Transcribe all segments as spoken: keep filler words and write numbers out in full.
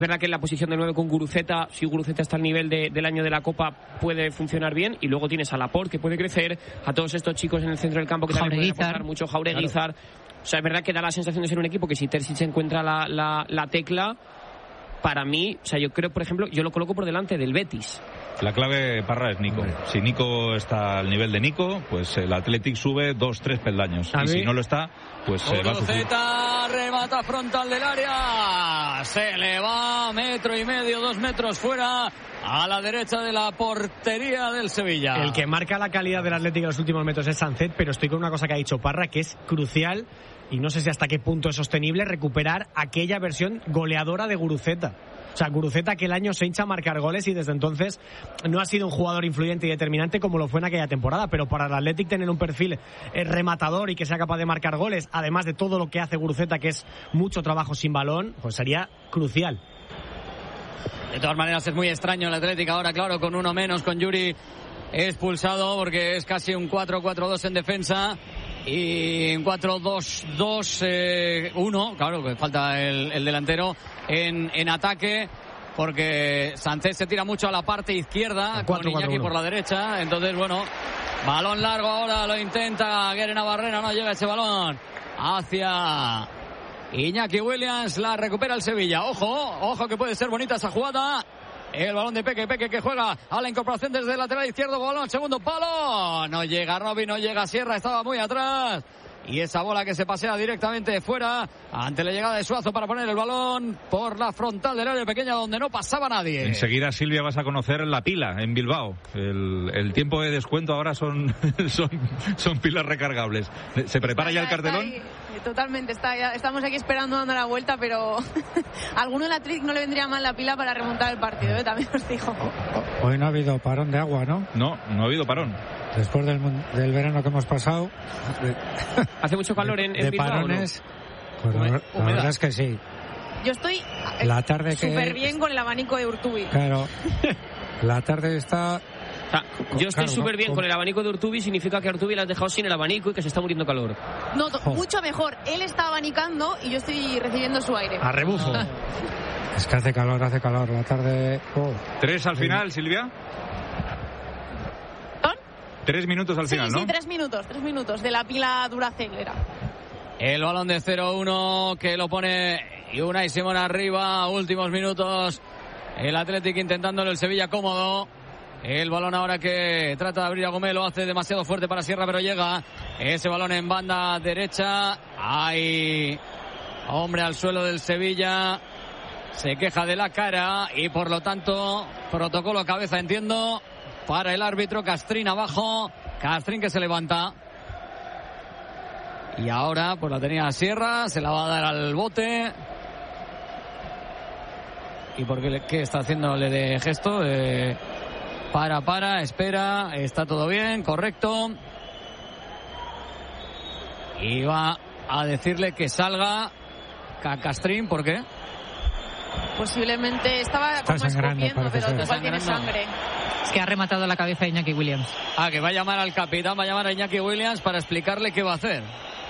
verdad que en la posición de nueve con Guruceta, si Guruceta está al nivel de, del año de la Copa, puede funcionar bien. Y luego tienes a Laporte, que puede crecer, a todos estos chicos en el centro del campo que también pueden aportar mucho, Jaureguizar. Claro. O sea, es verdad que da la sensación de ser un equipo que si Terzic encuentra la, la, la tecla, para mí, o sea, yo creo, por ejemplo, yo lo coloco por delante del Betis. La clave, Parra, es Nico. Si Nico está al nivel de Nico, pues el Athletic sube dos, tres peldaños. Y si no lo está, pues se va a sufrir. Guruceta remata frontal del área. Se le va metro y medio, dos metros fuera, a la derecha de la portería del Sevilla. El que marca la calidad del Athletic en los últimos metros es Sancet, pero estoy con una cosa que ha dicho Parra, que es crucial, y no sé si hasta qué punto es sostenible, recuperar aquella versión goleadora de Guruceta. O sea, Guruceta aquel año se hincha a marcar goles y desde entonces no ha sido un jugador influyente y determinante como lo fue en aquella temporada, pero para el Athletic tener un perfil rematador y que sea capaz de marcar goles, además de todo lo que hace Guruceta, que es mucho trabajo sin balón, pues sería crucial. De todas maneras es muy extraño el Athletic ahora, claro, con uno menos, con Yuri expulsado, porque es casi un cuatro cuatro dos en defensa y un cuatro dos dos uno, claro, que falta el, el delantero en, en ataque, porque Sánchez se tira mucho a la parte izquierda con Iñaki por la derecha. Entonces, bueno, balón largo ahora, lo intenta Guere Navarrena, no llega ese balón hacia Iñaki Williams, la recupera el Sevilla. Ojo, ojo que puede ser bonita esa jugada. El balón de Peque, Peque que juega a la incorporación desde el lateral izquierdo, balón, segundo palo, no llega Robin, no llega Sierra, estaba muy atrás. Y esa bola que se pasea directamente fuera ante la llegada de Suazo para poner el balón por la frontal del área pequeña donde no pasaba nadie. Enseguida, Silvia, vas a conocer la pila en Bilbao. El, el tiempo de descuento ahora son, son, son pilas recargables. ¿Se prepara ya, ya el cartelón? Ahí, totalmente, está, ya, estamos aquí esperando dando la vuelta, pero a alguno del Athletic no le vendría mal la pila para remontar el partido, ¿eh? También os digo. Hoy no ha habido parón de agua, ¿no? No, no ha habido parón. Después del, del verano que hemos pasado. ¿Hace mucho calor en, en de Bilbao, parones, ¿no? Pues la, la verdad es que sí. Yo estoy la tarde súper bien con el abanico de Urtubi. Claro, la tarde está... O sea, yo estoy súper bien con... con el abanico de Urtubi, significa que a Urtubi le has dejado sin el abanico y que se está muriendo calor. No, oh. mucho mejor. Él está abanicando y yo estoy recibiendo su aire. A rebufo. Es que hace calor, hace calor. La tarde... Oh. ¿Tres al final, Silvia? Tres minutos al sí, final, sí, ¿no? Sí, tres minutos, tres minutos de la pila Duracell era. El balón de cero uno que lo pone Unai Simón arriba, últimos minutos. El Athletic intentándolo, el Sevilla cómodo. El balón ahora que trata de abrir a Gómez, lo hace demasiado fuerte para Sierra, pero llega. Ese balón en banda derecha. Hay hombre al suelo del Sevilla. Se queja de la cara y por lo tanto, protocolo cabeza, entiendo. Para el árbitro, Castrín abajo, Castrín que se levanta. Y ahora pues la tenía Sierra, se la va a dar al bote. ¿Y por qué, qué está haciéndole de gesto? Eh, para, para, espera, está todo bien, correcto. Y va a decirle que salga Castrín, ¿por qué? Posiblemente estaba está como escupiendo, pero igual tiene sangre. Es que ha rematado la cabeza de Iñaki Williams. Ah, que va a llamar al capitán, va a llamar a Iñaki Williams para explicarle qué va a hacer.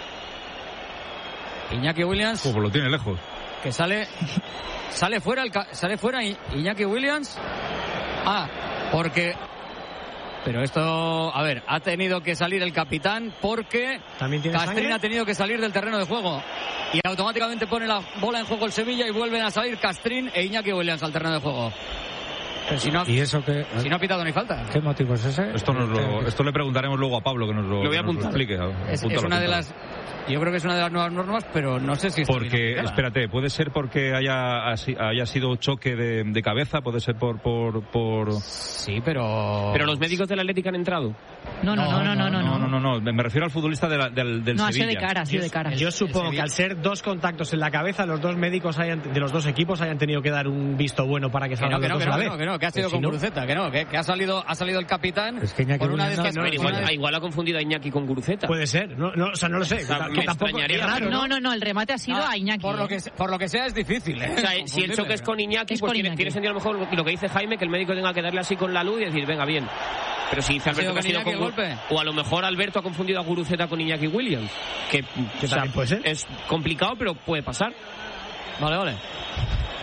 Iñaki Williams. Como lo tiene lejos. Que sale, sale fuera, el, sale fuera Iñaki Williams. Ah, porque. Pero esto, a ver, ha tenido que salir el capitán porque Castrín ha tenido que salir del terreno de juego. Y automáticamente pone la bola en juego el Sevilla y vuelven a salir Castrín e Iñaki Williams al terreno de juego. Pero si no, ¿y eso qué? Si no ha pitado ni falta. ¿Qué motivo es ese? Esto, nos lo, esto le preguntaremos luego a Pablo que nos lo, lo, voy a que nos lo explique. Es, es una de las... Yo creo que es una de las nuevas normas, pero no sé si... Porque, espérate, puede ser porque haya haya sido choque de, de cabeza, puede ser por, por, por... Sí, pero... Pero los médicos del Atlético han entrado. No, no, no, no, no, no. No, no, no, no. Me refiero al futbolista de la, del, del no, Sevilla. No, ha sido de cara, ha sido de cara. Yo supongo que al ser dos contactos en la cabeza, los dos médicos hayan, de los dos equipos hayan tenido que dar un visto bueno para que salgan que no, los que dos no, a la que vez. no, que no, que ha sido pues con si Guruceta, que no, que, que ha salido ha salido el capitán es que por una vez que... No, igual, igual ha confundido a Iñaki con Guruceta. Puede ser, no, no, o sea, no lo sé. O sea, que me tampoco extrañaría. Raro, no, no, no, el remate ha sido ah, a Iñaki. Por lo, que, por lo que sea es difícil, ¿eh? O sea, si el choque es con Iñaki, es pues con tiene, Iñaki. tiene sentido a lo mejor lo que dice Jaime, que el médico tenga que darle así con la luz y decir, venga, bien. Pero si dice Alberto que ha sido con golpe. O a lo mejor Alberto ha confundido a Guruceta con Iñaki Williams. Que, que o sea, también puede ser. Es complicado, pero puede pasar. Vale, vale.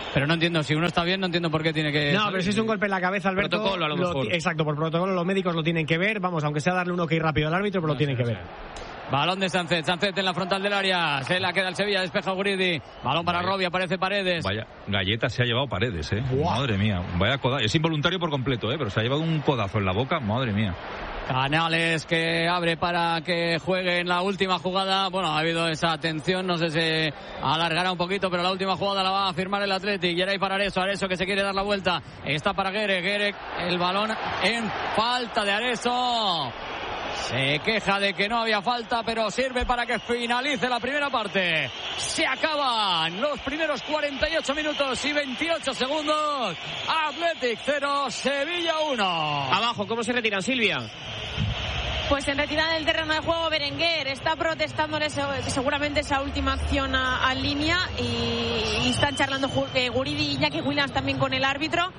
Pero no entiendo, si uno está bien, no entiendo por qué tiene que... No, pero si es un golpe en la cabeza, Alberto... Protocolo, a lo mejor. Lo, exacto, por protocolo los médicos lo tienen que ver, vamos, aunque sea darle un ok rápido al árbitro, pero no, lo tienen que ver. Balón de Sánchez, Sánchez en la frontal del área, se la queda el Sevilla, despeja Guridi, balón para Robbie, aparece Paredes. Vaya galleta se ha llevado Paredes, eh. Wow. Madre mía, vaya codazo, es involuntario por completo, eh, pero se ha llevado un codazo en la boca, madre mía. Canales que abre para que juegue en la última jugada. Bueno, ha habido esa tensión, no sé si alargará un poquito, pero la última jugada la va a firmar el Athletic. Y ahora hay para Areso, Areso que se quiere dar la vuelta. Está para Guerec, Guerec, el balón en falta de Areso. Se queja de que no había falta, pero sirve para que finalice la primera parte. Se acaban los primeros cuarenta y ocho minutos y veintiocho segundos. Athletic cero, Sevilla uno. Abajo, ¿cómo se retiran, Silvia? Pues en retirada del terreno de juego, Berenguer está protestándole seguramente esa última acción a, a línea y, y están charlando eh, Guridi y Iñaki Williams también con el árbitro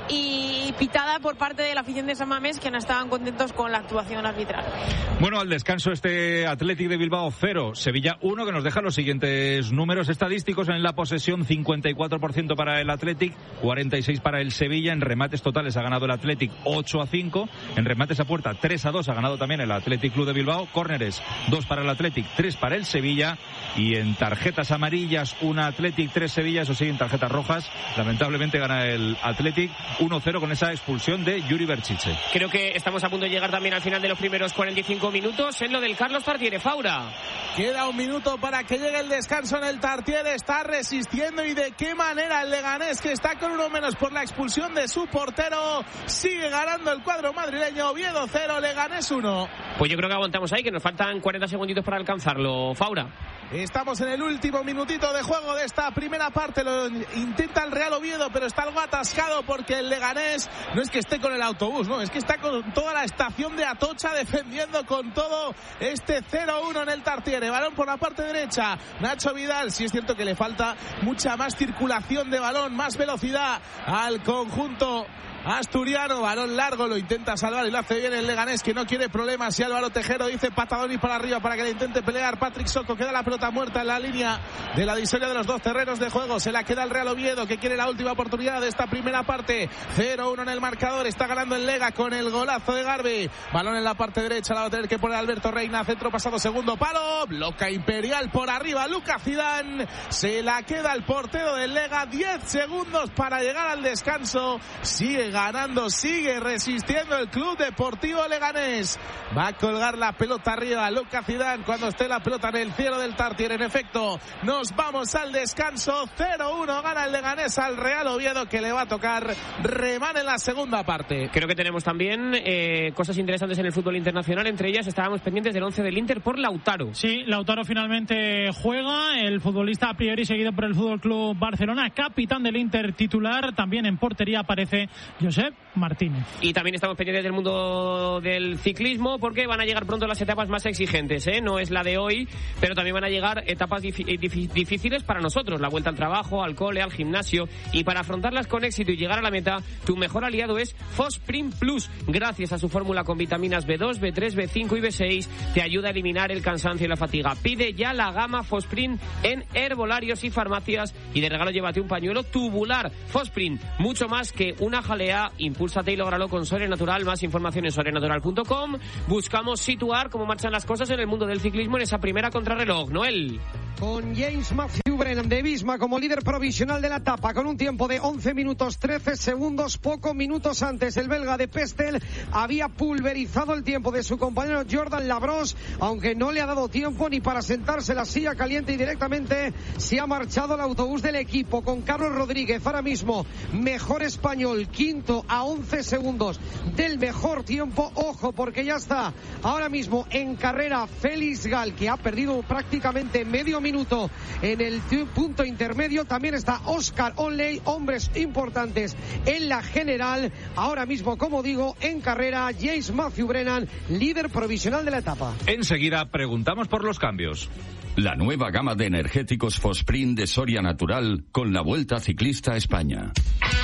y pitada por parte de la afición de San Mamés, que no estaban contentos con la actuación arbitral. Bueno, al descanso este Athletic de Bilbao cero, Sevilla uno, que nos deja los siguientes números estadísticos en la posesión: cincuenta y cuatro por ciento para el Athletic, cuarenta y seis por ciento para el Sevilla. En remates totales ha ganado el Athletic ocho a cinco, en remates a puerta tres a dos ha ganado también el Athletic Club de Bilbao. Córneres, dos para el Athletic, tres para el Sevilla. Y en tarjetas amarillas, una Athletic, tres Sevilla. Eso sí, en tarjetas rojas, lamentablemente gana el Athletic uno cero con esa expulsión de Yuri Berchiche. Creo que estamos a punto de llegar también al final de los primeros cuarenta y cinco minutos en lo del Carlos Tartiere. Faura. Queda un minuto para que llegue el descanso en el Tartiere. Está resistiendo, y de qué manera el Leganés, que está con uno menos por la expulsión de su portero. Sigue ganando el cuadro madrileño. Oviedo cero, Leganés uno. Pues yo creo que aguantamos ahí, que nos faltan cuarenta segunditos para alcanzarlo, Faura. Estamos en el último minutito de juego de esta primera parte. Lo intenta el Real Oviedo, pero está algo atascado porque el Leganés no es que esté con el autobús, no, es que está con toda la estación de Atocha defendiendo con todo este cero uno en el Tartiere. Balón por la parte derecha, Nacho Vidal. Sí es cierto que le falta mucha más circulación de balón, más velocidad al conjunto asturiano. Balón largo, lo intenta salvar y lo hace bien el Leganés, que no quiere problemas. Y Álvaro Tejero dice patadón y para arriba para que le intente pelear Patrick Soco. Queda la pelota muerta en la línea de la divisoria de los dos terrenos de juego. Se la queda el Real Oviedo, que quiere la última oportunidad de esta primera parte. cero uno en el marcador. Está ganando el Lega con el golazo de Garbi. Balón en la parte derecha, la va a tener que poner Alberto Reina. Centro pasado, segundo palo. Bloca Imperial por arriba. Lucas Zidane. Se la queda el portero del Lega. diez segundos para llegar al descanso. Sigue ganando, sigue resistiendo el Club Deportivo Leganés. Va a colgar la pelota arriba Lucas Zidane cuando esté la pelota en el cielo del Tartiere. En efecto, nos vamos al descanso. cero uno gana el Leganés al Real Oviedo, que le va a tocar remar en la segunda parte. Creo que tenemos también eh, cosas interesantes en el fútbol internacional. Entre ellas estábamos pendientes del once del Inter por Lautaro. Sí, Lautaro finalmente juega. El futbolista a priori seguido por el Fútbol Club Barcelona, capitán del Inter titular. También en portería aparece Josep Martínez. Y también estamos pendientes del mundo del ciclismo, porque van a llegar pronto las etapas más exigentes, ¿eh? No es la de hoy, pero también van a llegar etapas dif- dif- difíciles para nosotros. La vuelta al trabajo, al cole, al gimnasio. Y para afrontarlas con éxito y llegar a la meta, tu mejor aliado es Fosprin Plus. Gracias a su fórmula con vitaminas B dos, B tres, B cinco y B seis, te ayuda a eliminar el cansancio y la fatiga. Pide ya la gama Fosprin en herbolarios y farmacias, y de regalo llévate un pañuelo tubular. Fosprin, mucho más que una jalea. Impúlsate y lógralo con Soria Natural. Más información en soria natural punto com. Buscamos situar cómo marchan las cosas en el mundo del ciclismo en esa primera contrarreloj. Noel. Con James Matthew Brennan de Visma como líder provisional de la etapa, con un tiempo de once minutos trece segundos. Pocos minutos antes, el belga de Pestel había pulverizado el tiempo de su compañero Jordan Labros, aunque no le ha dado tiempo ni para sentarse la silla caliente, y directamente se ha marchado el autobús del equipo con Carlos Rodríguez. Ahora mismo, mejor español, quinto a once segundos del mejor tiempo. Ojo, porque ya está ahora mismo en carrera Félix Gal, que ha perdido prácticamente medio minuto en el punto intermedio. También está Oscar Onley, hombres importantes en la general. Ahora mismo, como digo, en carrera James Matthew Brennan, líder provisional de la etapa. Enseguida preguntamos por los cambios. La nueva gama de energéticos Fosprin de Soria Natural con la Vuelta Ciclista a España.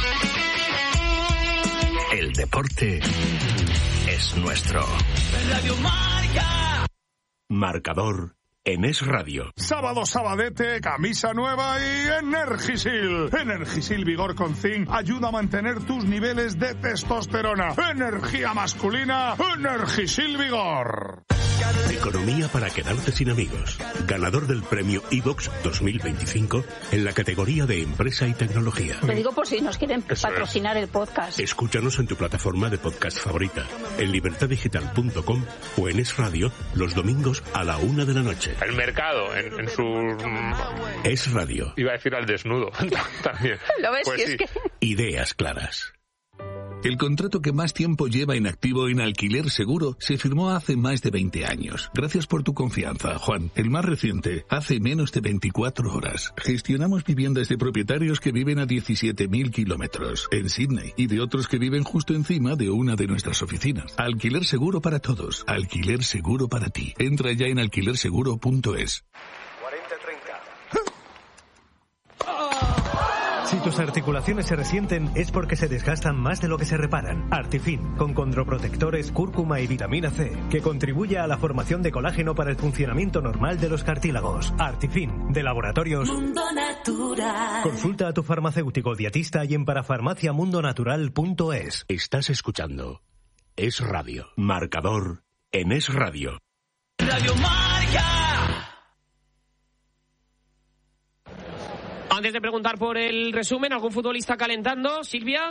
El deporte es nuestro. Radio Marca. Marcador en Es Radio. Sábado sabadete, camisa nueva y Energisil. Energisil Vigor con Zinc ayuda a mantener tus niveles de testosterona. Energía masculina, Energisil Vigor. Economía para quedarte sin amigos. Ganador del premio iVox dos mil veinticinco en la categoría de empresa y tecnología. Lo digo por si nos quieren Eso patrocinar es. el podcast. Escúchanos en tu plataforma de podcast favorita, en libertad digital punto com o en Es Radio los domingos a la una de la noche. El mercado en, en su... Es Radio. Iba a decir al desnudo también. ¿Lo ves? Pues Si sí. es que... Ideas claras. El contrato que más tiempo lleva en activo en Alquiler Seguro se firmó hace más de veinte años. Gracias por tu confianza, Juan. El más reciente, hace menos de veinticuatro horas. Gestionamos viviendas de propietarios que viven a diecisiete mil kilómetros en Sydney y de otros que viven justo encima de una de nuestras oficinas. Alquiler Seguro para todos. Alquiler Seguro para ti. Entra ya en alquiler seguro punto es. Si tus articulaciones se resienten es porque se desgastan más de lo que se reparan. Artifin, con condroprotectores, cúrcuma y vitamina C, que contribuye a la formación de colágeno para el funcionamiento normal de los cartílagos. Artifin, de Laboratorios Mundo Natural. Consulta a tu farmacéutico dietista y en parafarmacia mundo natural punto es. Estás escuchando Es Radio. Marcador en Es Radio. Radio Marca. Antes de preguntar por el resumen, ¿algún futbolista calentando? Silvia.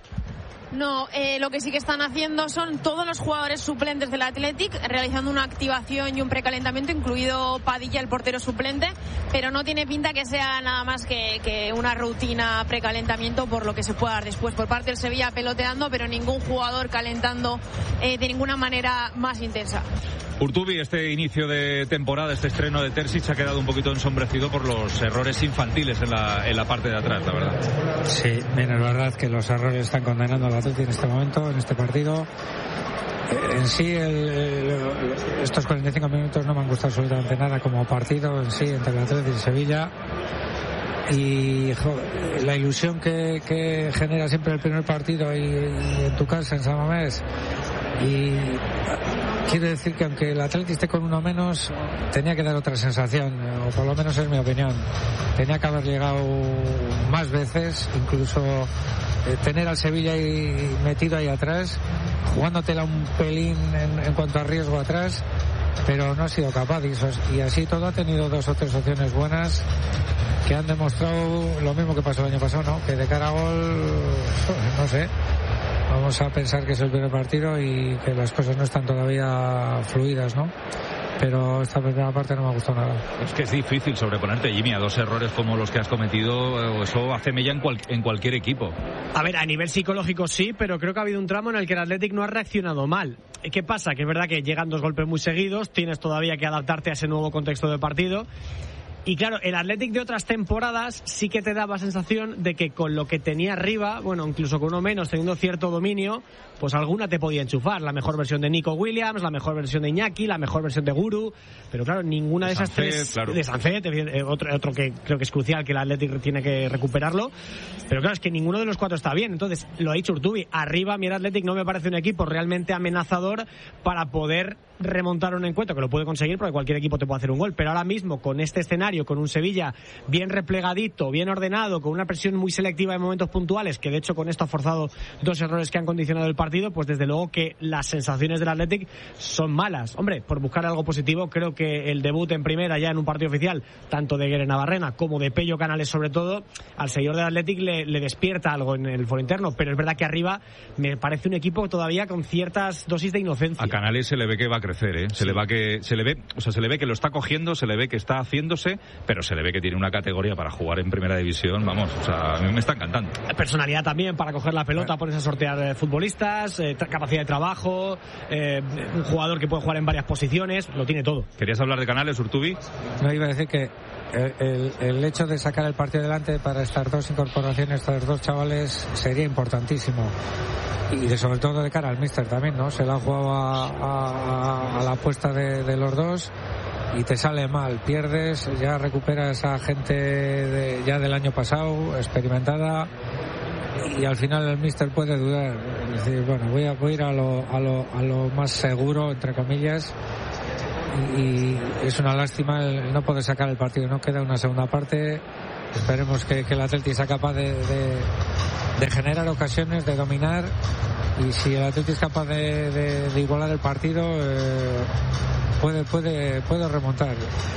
No, eh, lo que sí que están haciendo son todos los jugadores suplentes del Athletic realizando una activación y un precalentamiento, incluido Padilla, el portero suplente, pero no tiene pinta que sea nada más que, que una rutina precalentamiento, por lo que se pueda dar después por parte del Sevilla peloteando, pero ningún jugador calentando eh, de ninguna manera más intensa. Urtubi, este inicio de temporada, este estreno de Terzic ha quedado un poquito ensombrecido por los errores infantiles en la, en la parte de atrás, la verdad. Sí, bien, es verdad que los errores están condenando al Atleti en este momento, en este partido. En sí, el, el, estos cuarenta y cinco minutos no me han gustado absolutamente nada como partido en sí entre el Atleti y Sevilla. Y joder, la ilusión que, que genera siempre el primer partido y, y en tu casa, en San Mamés. Y quiero decir que aunque el Atleti esté con uno menos, tenía que dar otra sensación, o por lo menos es mi opinión. Tenía que haber llegado más veces, incluso eh, tener al Sevilla ahí metido ahí atrás, jugándotela un pelín en, en cuanto a riesgo atrás, pero no ha sido capaz. Y, y así todo ha tenido dos o tres opciones buenas que han demostrado lo mismo que pasó el año pasado, ¿no? Que de cara a gol, no sé. Vamos a pensar que es el primer partido y que las cosas no están todavía fluidas, ¿no? Pero esta primera parte no me ha gustado nada. Es que es difícil sobreponerte, Jimmy, a dos errores como los que has cometido. Eso hace mella en, cual, en cualquier equipo. A ver, a nivel psicológico sí, pero creo que ha habido un tramo en el que el Athletic no ha reaccionado mal. ¿Qué pasa? Que es verdad que llegan dos golpes muy seguidos, tienes todavía que adaptarte a ese nuevo contexto de partido. Y claro, el Athletic de otras temporadas sí que te daba sensación de que con lo que tenía arriba, bueno, incluso con uno menos, teniendo cierto dominio, pues alguna te podía enchufar. La mejor versión de Nico Williams, la mejor versión de Iñaki, la mejor versión de Guru. Pero claro, ninguna de, de esas Sancet, tres... Claro. De Sancet, otro, otro que creo que es crucial, que el Athletic tiene que recuperarlo. Pero claro, es que ninguno de los cuatro está bien. Entonces, lo ha dicho Urtubi, arriba a mí el Athletic no me parece un equipo realmente amenazador para poder remontar un encuentro, que lo puede conseguir porque cualquier equipo te puede hacer un gol, pero ahora mismo con este escenario, con un Sevilla bien replegadito, bien ordenado, con una presión muy selectiva en momentos puntuales, que de hecho con esto ha forzado dos errores que han condicionado el partido, pues desde luego que las sensaciones del Athletic son malas. Hombre, por buscar algo positivo, creo que el debut en primera ya en un partido oficial, tanto de Guere Navarrena como de Pello Canales sobre todo, al seguidor del Athletic le, le despierta algo en el foro interno, pero es verdad que arriba me parece un equipo todavía con ciertas dosis de inocencia. A Canales se le ve que va a crecer, ¿eh? Se sí. le va que se le ve, o sea, se le ve que lo está cogiendo, se le ve que está haciéndose, pero se le ve que tiene una categoría para jugar en primera división, vamos, o sea, a mí me está encantando. Personalidad también para coger la pelota, bueno. Ponerse a sortear eh, futbolistas, eh, capacidad de trabajo, eh, un jugador que puede jugar en varias posiciones, lo tiene todo. ¿Querías hablar de Canales, Urtubi? No, iba a decir que el, el, el hecho de sacar el partido adelante para estas dos incorporaciones, estos dos chavales, sería importantísimo. Y de, sobre todo de cara al míster también, ¿no? Se la ha jugado a, a, a la apuesta de, de los dos y te sale mal, pierdes, ya recuperas a gente de, ya del año pasado, experimentada, y al final el míster puede dudar, es decir, bueno, voy a, voy a ir a lo, a, lo, a lo más seguro, entre comillas, y, y es una lástima el no poder sacar el partido. No queda una segunda parte. Esperemos que, que el Atleti sea capaz de, de, de generar ocasiones, de dominar, y si el Atleti es capaz de, de, de igualar el partido, eh, puede, puede, puede remontar.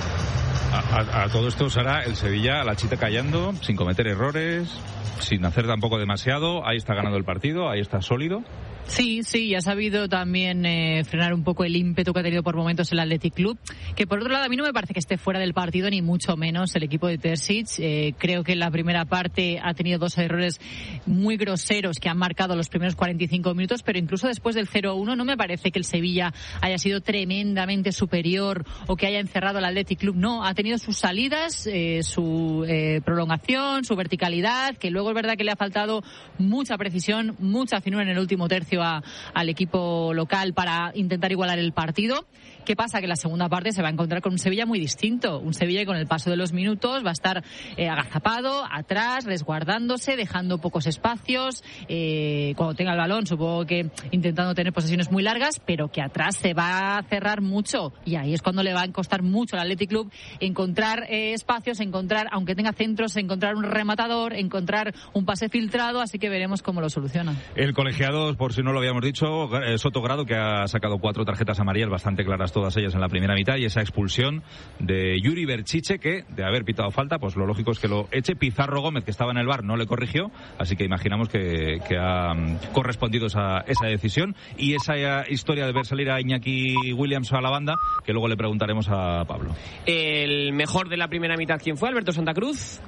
A, a, a todo esto, Sara, el Sevilla, a la chita callando, sin cometer errores, sin hacer tampoco demasiado. Ahí está ganando el partido, ahí está sólido. Sí, sí, ha sabido también eh, frenar un poco el ímpetu que ha tenido por momentos el Athletic Club, que por otro lado a mí no me parece que esté fuera del partido, ni mucho menos el equipo de Terzic. Eh, creo que en la primera parte ha tenido dos errores muy groseros que han marcado los primeros cuarenta y cinco minutos, pero incluso después del cero uno no me parece que el Sevilla haya sido tremendamente superior o que haya encerrado al Athletic Club. No, ha tenido sus salidas, eh, su eh, prolongación, su verticalidad, que luego es verdad que le ha faltado mucha precisión, mucha finura en el último tercio A, al equipo local para intentar igualar el partido. ¿Qué pasa? Que la segunda parte se va a encontrar con un Sevilla muy distinto. Un Sevilla que con el paso de los minutos va a estar eh, agazapado, atrás, resguardándose, dejando pocos espacios. Eh, cuando tenga el balón, supongo que intentando tener posesiones muy largas, pero que atrás se va a cerrar mucho. Y ahí es cuando le va a costar mucho al Athletic Club encontrar eh, espacios, encontrar, aunque tenga centros, encontrar un rematador, encontrar un pase filtrado. Así que veremos cómo lo soluciona. El colegiado, por si no lo habíamos dicho, Soto Grado, que ha sacado cuatro tarjetas amarillas bastante claras, todas ellas en la primera mitad, y esa expulsión de Yuri Berchiche, que de haber pitado falta, pues lo lógico es que lo eche. Pizarro Gómez, que estaba en el V A R, no le corrigió, así que imaginamos que, que ha correspondido esa, esa decisión, y esa historia de ver salir a Iñaki Williams a la banda, que luego le preguntaremos a Pablo. El mejor de la primera mitad, ¿quién fue? Alberto Santa Cruz.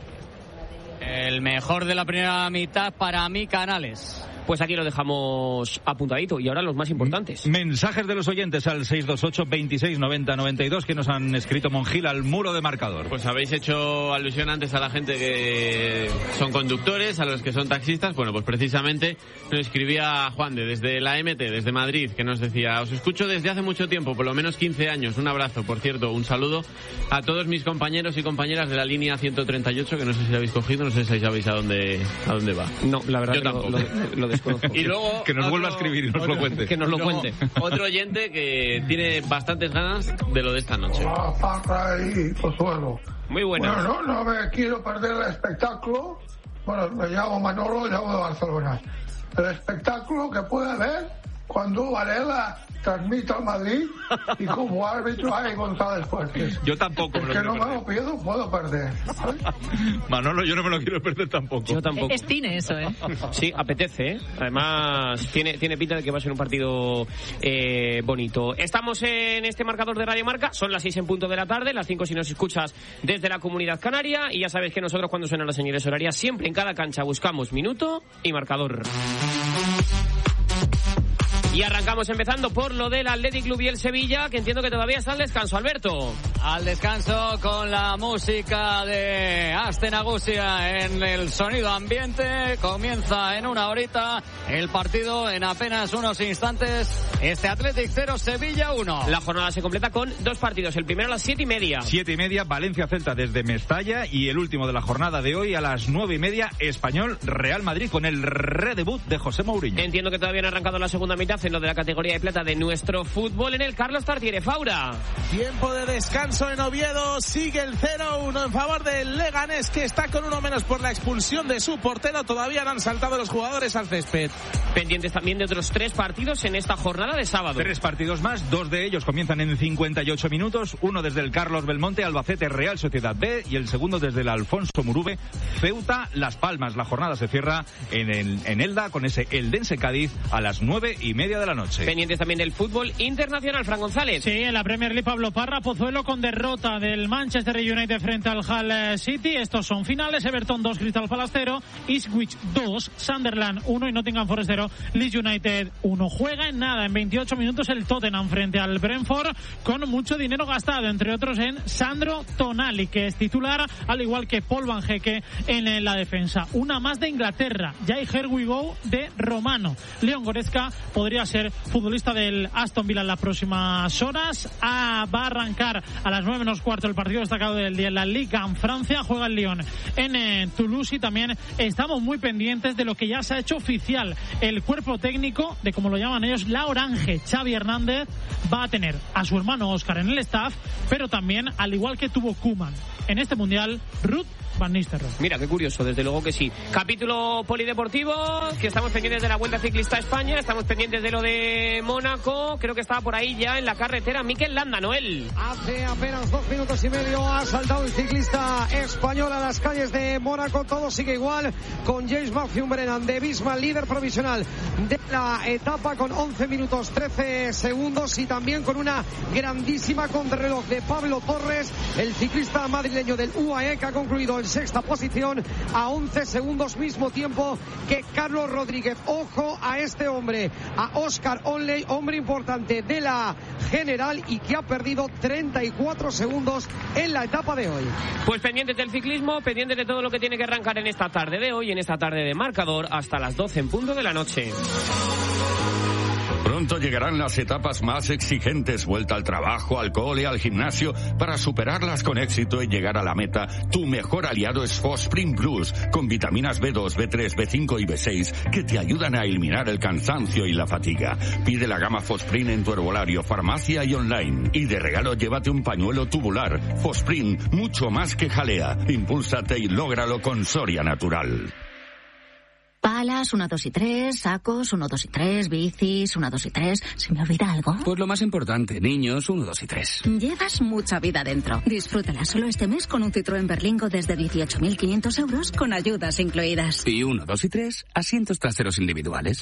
El mejor de la primera mitad para mí, Canales. Pues aquí lo dejamos apuntadito. Y ahora los más importantes. Mensajes de los oyentes al seis dos ocho, veintiséis, noventa, noventa y dos, que nos han escrito Monjil al muro de marcador. Pues habéis hecho alusión antes a la gente que son conductores, a los que son taxistas. Bueno, pues precisamente nos escribía Juan de desde la M T, desde Madrid, que nos decía: os escucho desde hace mucho tiempo, por lo menos quince años. Un abrazo, por cierto, un saludo a todos mis compañeros y compañeras de la línea ciento treinta y ocho, que no sé si la habéis cogido, no sé si sabéis a dónde, a dónde va. No, la verdad Yo que tampoco. Lo, lo, lo desconozco. Y luego que nos otro, vuelva a escribir y nos otro, lo cuente. Que nos lo luego, cuente. Otro oyente que tiene bastantes ganas de lo de esta noche. Hola, Parra y Pozuelo. Muy buena. Bueno, no, no me quiero perder el espectáculo. Bueno, me llamo Manolo, llamo de Barcelona. El espectáculo que puede haber cuando Varela transmite al Madrid y como árbitro hay González Fuertes. Yo tampoco es me lo que no quiero me lo pierdo, puedo perder. Manolo, yo no me lo quiero perder tampoco. Yo tampoco. Es cine eso, ¿eh? Sí, apetece, ¿eh? Además, tiene, tiene pinta de que va a ser un partido eh, bonito. Estamos en este marcador de Radio Marca. Son las seis en punto de la tarde, las cinco si nos escuchas desde la Comunidad Canaria. Y ya sabes que nosotros, cuando suenan las señales horarias, siempre en cada cancha buscamos minuto y marcador. Y arrancamos empezando por lo del Athletic Club y el Sevilla, que entiendo que todavía está al descanso, Alberto. Al descanso con la música de Asten Agusia en el sonido ambiente. Comienza en una horita el partido, en apenas unos instantes. Este Athletic cero, Sevilla uno. La jornada se completa con dos partidos. El primero a las siete y media. Siete y media, Valencia-Celta desde Mestalla. Y el último de la jornada de hoy a las nueve y media, Español-Real Madrid, con el redebut de José Mourinho. Entiendo que todavía no ha arrancado la segunda mitad en lo de la categoría de plata de nuestro fútbol en el Carlos Tartiere. Faura. Tiempo de descanso en Oviedo. Sigue el cero uno en favor del Leganés, que está con uno menos por la expulsión de su portero. Todavía no han saltado los jugadores al césped. Pendientes también de otros tres partidos en esta jornada de sábado. Tres partidos más, dos de ellos comienzan en cincuenta y ocho minutos. Uno desde el Carlos Belmonte, Albacete, Real Sociedad B, y el segundo desde el Alfonso Murube, Ceuta, Las Palmas. La jornada se cierra en, el, en Elda con ese Eldense Cádiz a las nueve y media de la noche. Pendientes también del fútbol internacional, Fran González. Sí, en la Premier League, Pablo Parra. Pozuelo con derrota del Manchester United frente al Hull City. Estos son finales: Everton dos, Crystal Palace cero, Ipswich dos, Sunderland uno y Nottingham Forest cero, Leeds United uno. Juega en nada, en veintiocho minutos, el Tottenham frente al Brentford, con mucho dinero gastado, entre otros en Sandro Tonali, que es titular, al igual que Paul Van Hecke en la defensa. Una más de Inglaterra, ya hay Here We Go de Romano. Leon Goretzka podría ser futbolista del Aston Villa en las próximas horas. Ah, va a arrancar a las nueve menos cuarto el partido destacado del día en la Liga en Francia. Juega el Lyon en eh, Toulouse y también estamos muy pendientes de lo que ya se ha hecho oficial. El cuerpo técnico de, como lo llaman ellos, la Orange. Xavi Hernández va a tener a su hermano Óscar en el staff, pero también, al igual que tuvo Koeman en este Mundial, Ruud Van Nistelrooy. Mira, qué curioso, desde luego que sí. Capítulo polideportivo, que estamos pendientes de la Vuelta Ciclista a España, estamos pendientes de lo de Mónaco, creo que estaba por ahí ya en la carretera Mikel Landa, Noel. Hace apenas dos minutos y medio ha saltado el ciclista español a las calles de Mónaco, todo sigue igual, con James Matthew Brennan de Visma, líder provisional de la etapa con once minutos trece segundos y también con una grandísima contrarreloj de Pablo Torres, el ciclista madrileño del U A E, que ha concluido en sexta posición a once segundos, mismo tiempo que Carlos Rodríguez. Ojo a este hombre, a Oscar Onley, hombre importante de la general y que ha perdido treinta y cuatro segundos en la etapa de hoy. Pues pendientes del ciclismo, pendientes de todo lo que tiene que arrancar en esta tarde de hoy, en esta tarde de marcador, hasta las doce en punto de la noche. Pronto llegarán las etapas más exigentes, vuelta al trabajo, al cole, al gimnasio. Para superarlas con éxito y llegar a la meta, tu mejor aliado es Fosprint Plus, con vitaminas B dos, B tres, B cinco y B seis que te ayudan a eliminar el cansancio y la fatiga. Pide la gama Fosprint en tu herbolario, farmacia y online. Y de regalo llévate un pañuelo tubular. Fosprint, mucho más que jalea. Impúlsate y lógralo con Soria Natural. Palas, uno, dos y tres, sacos, uno, dos y tres, bicis, uno, dos y tres. ¿Se me olvida algo? Pues lo más importante, niños, uno, dos y tres. Llevas mucha vida dentro. Disfrútala solo este mes con un Citroën Berlingo desde dieciocho mil quinientos euros con ayudas incluidas. Y uno, dos y tres, asientos traseros individuales.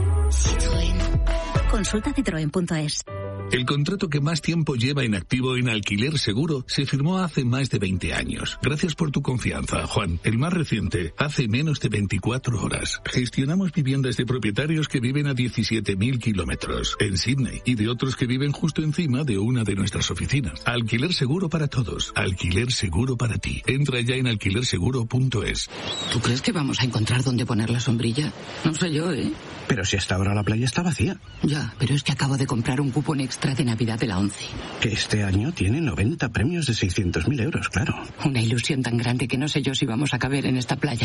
Citroën. Consulta citroen punto es. El contrato que más tiempo lleva en activo en Alquiler Seguro se firmó hace más de veinte años. Gracias por tu confianza, Juan. El más reciente, hace menos de veinticuatro horas. Gestionamos viviendas de propietarios que viven a diecisiete mil kilómetros en Sydney y de otros que viven justo encima de una de nuestras oficinas. Alquiler Seguro para todos. Alquiler Seguro para ti. Entra ya en alquiler seguro punto es. ¿Tú crees que vamos a encontrar dónde poner la sombrilla? No sé yo, ¿eh? Pero si hasta ahora la playa está vacía. Ya, pero es que acabo de comprar un cupón extra de Navidad de la ONCE. Que este año tiene noventa premios de seiscientos mil euros, claro. Una ilusión tan grande que no sé yo si vamos a caber en esta playa.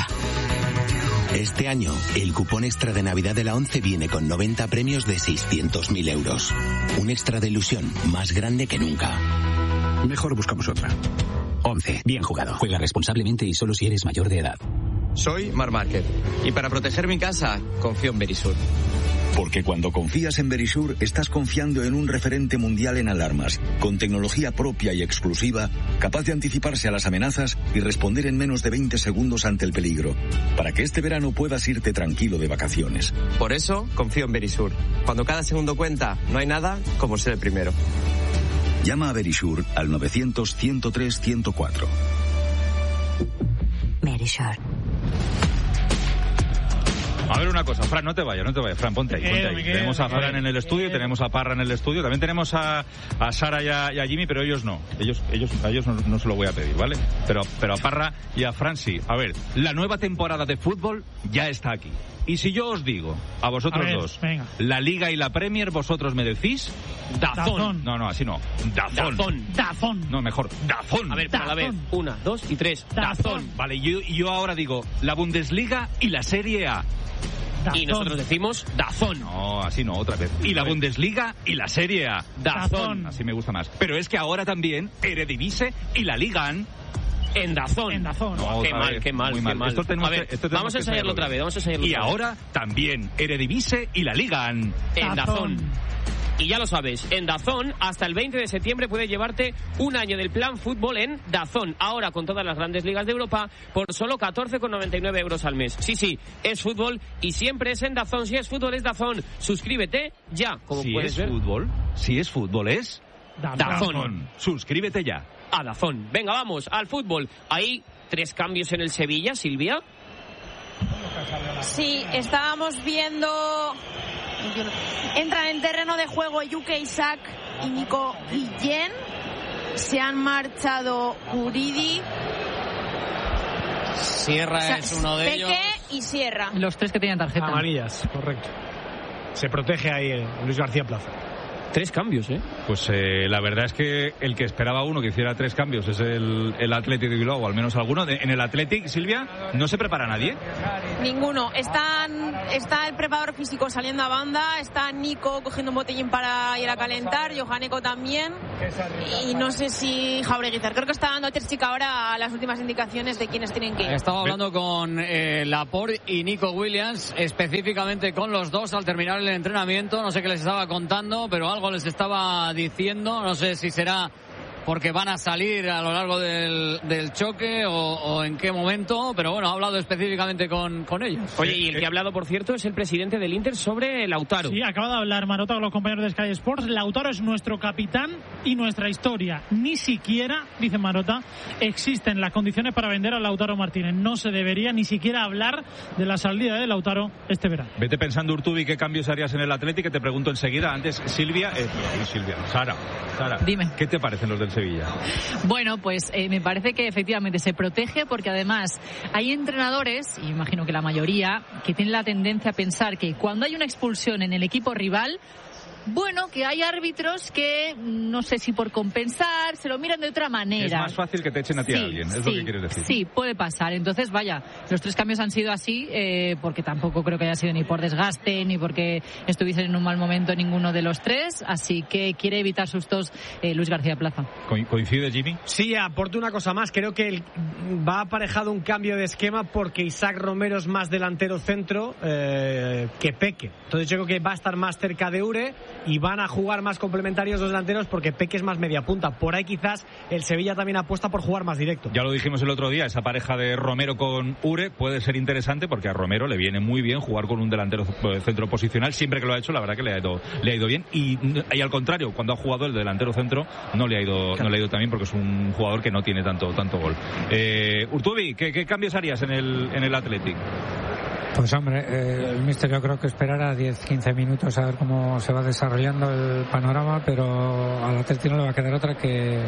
Este año, el cupón extra de Navidad de la ONCE viene con noventa premios de seiscientos mil euros. Un extra de ilusión más grande que nunca. Mejor buscamos otra. ONCE, bien jugado. Juega responsablemente y solo si eres mayor de edad. Soy Marc Márquez y para proteger mi casa confío en Verisur. Porque cuando confías en Verisur, estás confiando en un referente mundial en alarmas, con tecnología propia y exclusiva, capaz de anticiparse a las amenazas y responder en menos de veinte segundos ante el peligro, para que este verano puedas irte tranquilo de vacaciones. Por eso, confío en Verisur. Cuando cada segundo cuenta, no hay nada como ser el primero. Llama a Verisur al novecientos, ciento tres, ciento cuatro. Verisur. A ver una cosa, Fran, no te vayas, no te vayas, Fran, ponte ahí, ponte ahí. Quedo, tenemos a quedo, Fran en el estudio, tenemos a Parra en el estudio, también tenemos a, a Sara y a, y a Jimmy, pero ellos no, ellos, ellos, a ellos no, no se lo voy a pedir, ¿vale? Pero, pero a Parra y a Fran sí. A ver, la nueva temporada de fútbol ya está aquí. Y si yo os digo, a vosotros a ver, dos, venga. La Liga y la Premier, vosotros me decís Dazón. No, no, así no. Dazón. Dazón. Dazón. No, mejor, Dazón. A ver, a la vez. Una, dos y tres. Dazón. Dazón. Vale, yo, yo ahora digo la Bundesliga y la Serie A. Dazón. Y nosotros decimos Dazón. No, así no, otra vez. Y la Bundesliga y la Serie A. Dazón. Así me gusta más. Pero es que ahora también Eredivisie y la Liga en Dazón. En Dazón. No, qué, mal, qué mal, muy qué mal, mal. Esto tenemos a ver, que, esto vamos a ensayarlo otra vez, vamos a ensayarlo Y otra ahora vez. también Eredivisie y la Liga en Dazón. Dazón. Y ya lo sabes, en Dazón, hasta el veinte de septiembre puedes llevarte un año del plan fútbol en Dazón. Ahora con todas las grandes ligas de Europa por solo catorce con noventa y nueve euros al mes. Sí, sí, es fútbol y siempre es en Dazón. Si es fútbol, es Dazón. Suscríbete ya, como si puedes es ver. Fútbol, si es fútbol, es Dazón. Dazón. Suscríbete ya. A Dazón. Venga, vamos, al fútbol. Hay tres cambios en el Sevilla, Silvia. Sí, estábamos viendo... Entran en terreno de juego Yuke Isaac y Nico Guillén. Se han marchado Uridi, Sierra, o sea, es uno de Peque ellos. Y Sierra. Los tres que tenían tarjeta. Amarillas, correcto. Se protege ahí eh, Luis García Plaza. Tres cambios, ¿eh? Pues eh, la verdad es que el que esperaba uno que hiciera tres cambios es el, el Athletic de Bilbao, o al menos alguno. De, en el Athletic, Silvia, ¿no se prepara nadie? Ninguno. Están, está el preparador físico saliendo a banda, está Nico cogiendo un botellín para ir a calentar, Johaneko también, y no sé si Jaureguizar. Creo que está dando Terzic ahora las últimas indicaciones de quiénes tienen que ir. Estaba hablando con eh, Laporte y Nico Williams, específicamente con los dos al terminar el entrenamiento. No sé qué les estaba contando, pero algo les estaba diciendo. No sé si será porque van a salir a lo largo del, del choque o, o en qué momento, pero bueno, ha hablado específicamente con, con ellos. Oye, y el que ha hablado, por cierto, es el presidente del Inter sobre Lautaro. Sí, acaba de hablar Marotta con los compañeros de Sky Sports. Lautaro es nuestro capitán y nuestra historia. Ni siquiera, dice Marotta, existen las condiciones para vender a Lautaro Martínez. No se debería ni siquiera hablar de la salida de Lautaro este verano. Vete pensando, Urtubi, qué cambios harías en el Athletic, que te pregunto enseguida. Antes, Silvia, eh, Silvia, Sara, Sara, dime. ¿Qué te parecen los del Sevilla? Bueno, pues eh, me parece que efectivamente se protege, porque además hay entrenadores, y imagino que la mayoría, que tienen la tendencia a pensar que cuando hay una expulsión en el equipo rival, bueno, que hay árbitros que no sé si por compensar se lo miran de otra manera. Es más fácil que te echen a ti sí, a alguien, es sí, lo que quieres decir. Sí, puede pasar. Entonces, vaya, los tres cambios han sido así, eh, porque tampoco creo que haya sido ni por desgaste ni porque estuviesen en un mal momento ninguno de los tres, así que quiere evitar sustos eh, Luis García Plaza. ¿Coincide, Jimmy? Sí, aporto una cosa más. Creo que el, va aparejado un cambio de esquema porque Isaac Romero es más delantero centro eh, que Peque. Entonces yo creo que va a estar más cerca de Ure y van a jugar más complementarios los delanteros porque Peque es más media punta. Por ahí quizás el Sevilla también apuesta por jugar más directo. Ya lo dijimos el otro día, esa pareja de Romero con Ure puede ser interesante porque a Romero le viene muy bien jugar con un delantero centro posicional. Siempre que lo ha hecho, la verdad que le ha ido, le ha ido bien. Y, y al contrario, cuando ha jugado el delantero centro no le ha ido, no le ha ido tan bien porque es un jugador que no tiene tanto, tanto gol. Eh, Urtubi, ¿qué, ¿qué cambios harías en el, en el Athletic? Pues hombre, eh, el míster yo creo que esperará diez quince minutos a ver cómo se va desarrollando el panorama, pero al Atleti no le va a quedar otra que,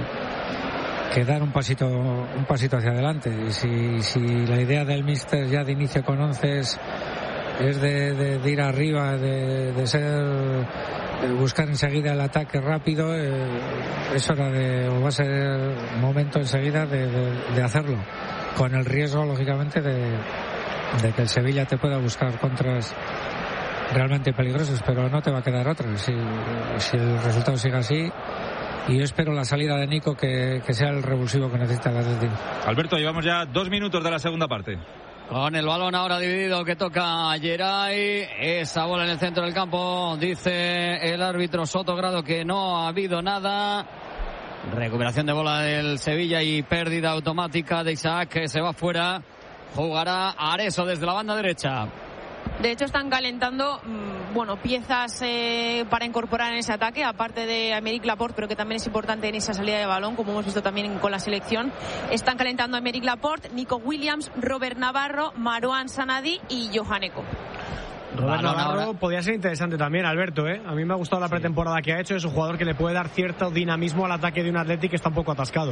que dar un pasito un pasito hacia adelante. Y si, si la idea del míster ya de inicio con once es, es de, de, de ir arriba, de, de ser de buscar enseguida el ataque rápido, eh, es hora de, o va a ser momento enseguida de, de, de hacerlo, con el riesgo lógicamente de de que el Sevilla te pueda buscar contras realmente peligrosos, pero no te va a quedar otra si, si el resultado sigue así. Y yo espero la salida de Nico que, que sea el revulsivo que necesita el Atlético. Alberto, llevamos ya dos minutos de la segunda parte. Con el balón ahora dividido que toca Geray, esa bola en el centro del campo, dice el árbitro Sotogrado que no ha habido nada. Recuperación de bola del Sevilla y pérdida automática de Isaac, que se va fuera. Jugará Areso desde la banda derecha. De hecho, están calentando bueno, piezas eh, para incorporar en ese ataque, aparte de Aymeric Laporte, pero que también es importante en esa salida de balón, como hemos visto también con la selección. Están calentando a Aymeric Laporte, Nico Williams, Robert Navarro, Marouane Sanadi y Johaneko. Robert Navarro podría ser interesante también, Alberto, ¿eh? A mí me ha gustado la pretemporada que ha hecho. Es un jugador que le puede dar cierto dinamismo al ataque de un Athletic que está un poco atascado.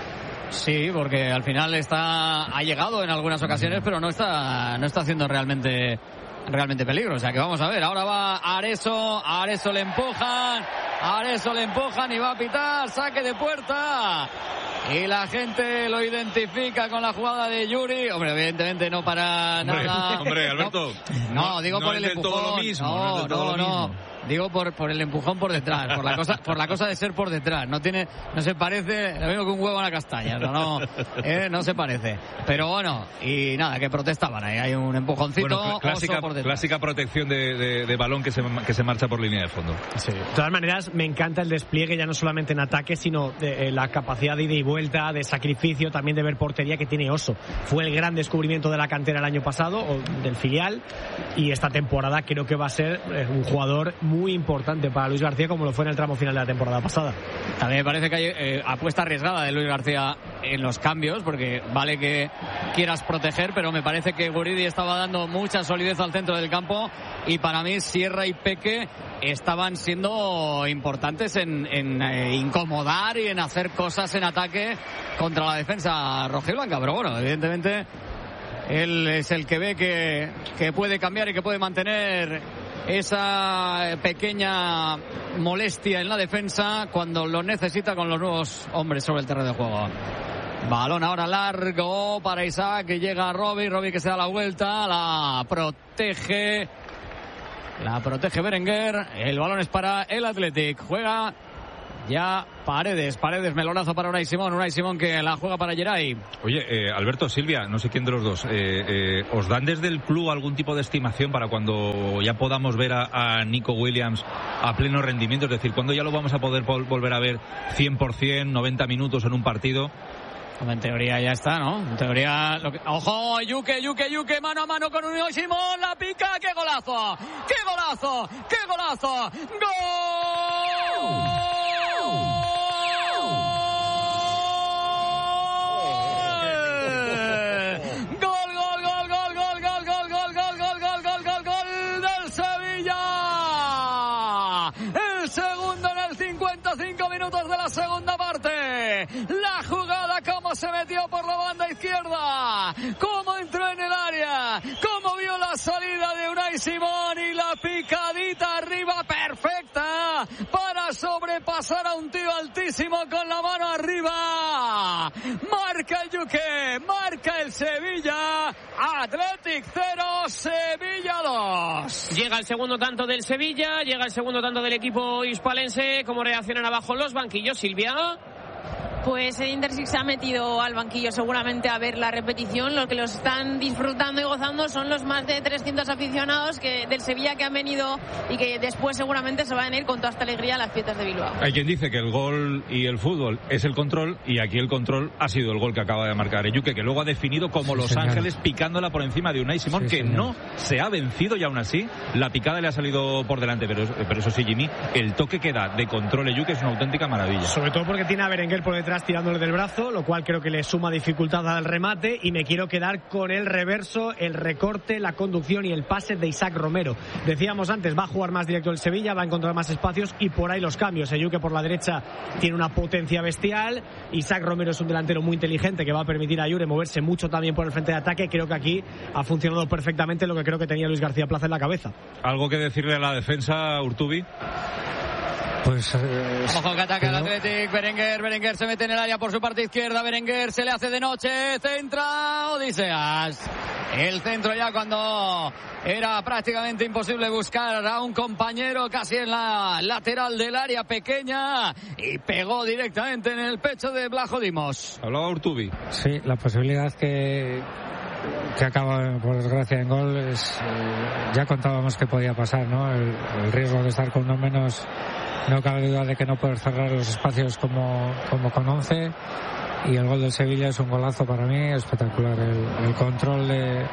Sí, porque al final está ha llegado en algunas ocasiones, pero no está no está haciendo realmente realmente peligro. O sea que vamos a ver. Ahora va Areso, a Areso le empujan, a Areso le empujan y va a pitar saque de puerta. Y la gente lo identifica con la jugada de Yuri. Hombre, evidentemente no para hombre, nada. Hombre, Alberto. No, no digo no por el empujón. Todo lo mismo, no, no, todo no, lo no. mismo. Digo por por el empujón por detrás, por la cosa por la cosa de ser por detrás. No tiene, no se parece, lo mismo que un huevo a la castaña. No, no, eh, no se parece. Pero bueno, y nada, que protestaban ahí. Hay un empujoncito. Bueno, clásica, oso por detrás. Clásica protección de, de, de balón que se, que se marcha por línea de fondo. Sí. De todas maneras, me encanta el despliegue ya no solamente en ataque, sino de, eh, la capacidad de ida y vuelta, de sacrificio, también de ver portería que tiene Oso. Fue el gran descubrimiento de la cantera el año pasado, o del filial, y esta temporada creo que va a ser eh, un jugador muy importante para Luis García, como lo fue en el tramo final de la temporada pasada. También me parece que hay eh, apuesta arriesgada de Luis García en los cambios, porque vale que quieras proteger, pero me parece que Guridi estaba dando mucha solidez al centro del campo, y para mí Sierra y Peque estaban siendo importantes en, en eh, incomodar y en hacer cosas en ataque contra la defensa rojiblanca. Pero bueno, evidentemente él es el que ve que, que puede cambiar y que puede mantener esa pequeña molestia en la defensa cuando lo necesita con los nuevos hombres sobre el terreno de juego. Balón ahora largo para Isaac, que llega Robbie, Robbie que se da la vuelta, la protege, la protege Berenguer, el balón es para el Athletic, juega ya Paredes, Paredes, melonazo para Unai Simón, Unai Simón que la juega para Geray. Oye, eh, Alberto, Silvia, no sé quién de los dos, eh, eh, ¿os dan desde el club algún tipo de estimación para cuando ya podamos ver a, a Nico Williams a pleno rendimiento? Es decir, ¿cuándo ya lo vamos a poder vol- volver a ver cien por ciento, noventa minutos en un partido? En teoría ya está, ¿no? En teoría... Lo que... ¡Ojo! Yuke, Yuke, Yuke, mano a mano con Unai Simón, la pica, ¡qué golazo! ¡Qué golazo! ¡Qué golazo! ¡Gol! Minutos de la segunda parte. La jugada, cómo se metió por la banda izquierda, cómo entró en el área, cómo vio la salida de Unai Simón y la picadita arriba perfecta para sobrepasar a un tío altísimo con la mano arriba. Marca el Yuque, marca el Sevilla. Athletic cero, Sevilla dos. Llega el segundo tanto del Sevilla, llega el segundo tanto del equipo hispalense. ¿Cómo reaccionan abajo los banquillos, Silvia? Pues el Intersix se ha metido al banquillo seguramente a ver la repetición. Los que los están disfrutando y gozando son los más de trescientos aficionados que del Sevilla que han venido y que después seguramente se van a ir con toda esta alegría a las fiestas de Bilbao. Hay quien dice que el gol y el fútbol es el control, y aquí el control ha sido el gol que acaba de marcar Eyuke, que luego ha definido como sí, Los señor. Ángeles picándola por encima de Unai Simón, sí, que señor. no se ha vencido, y aún así la picada le ha salido por delante, pero, pero eso sí, Jimmy, el toque que da de control Eyuke es una auténtica maravilla. Sobre todo porque tiene a Berenguer por detrás tirándole del brazo, lo cual creo que le suma dificultad al remate, y me quiero quedar con el reverso, el recorte, la conducción y el pase de Isaac Romero. Decíamos antes, va a jugar más directo el Sevilla, va a encontrar más espacios y por ahí los cambios. Eyuke por la derecha tiene una potencia bestial, Isaac Romero es un delantero muy inteligente que va a permitir a Jure moverse mucho también por el frente de ataque. Creo que aquí ha funcionado perfectamente lo que creo que tenía Luis García Plaza en la cabeza. ¿Algo que decirle a la defensa, Urtubi? Pues eh, ojo que ataca pero... el Athletic. Berenguer, Berenguer se mete en el área por su parte izquierda. Berenguer se le hace de noche, centra Odiseas. El centro ya cuando era prácticamente imposible buscar a un compañero casi en la lateral del área pequeña, y pegó directamente en el pecho de Blajo Dimos. Hablaba Urtubi. Sí, la posibilidad que que acaba por desgracia en gol es, eh, ya contábamos que podía pasar, ¿no? El, el riesgo de estar con uno menos, no cabe duda de que no poder cerrar los espacios como, como con once, y el gol del Sevilla es un golazo para mí espectacular. El, el control de,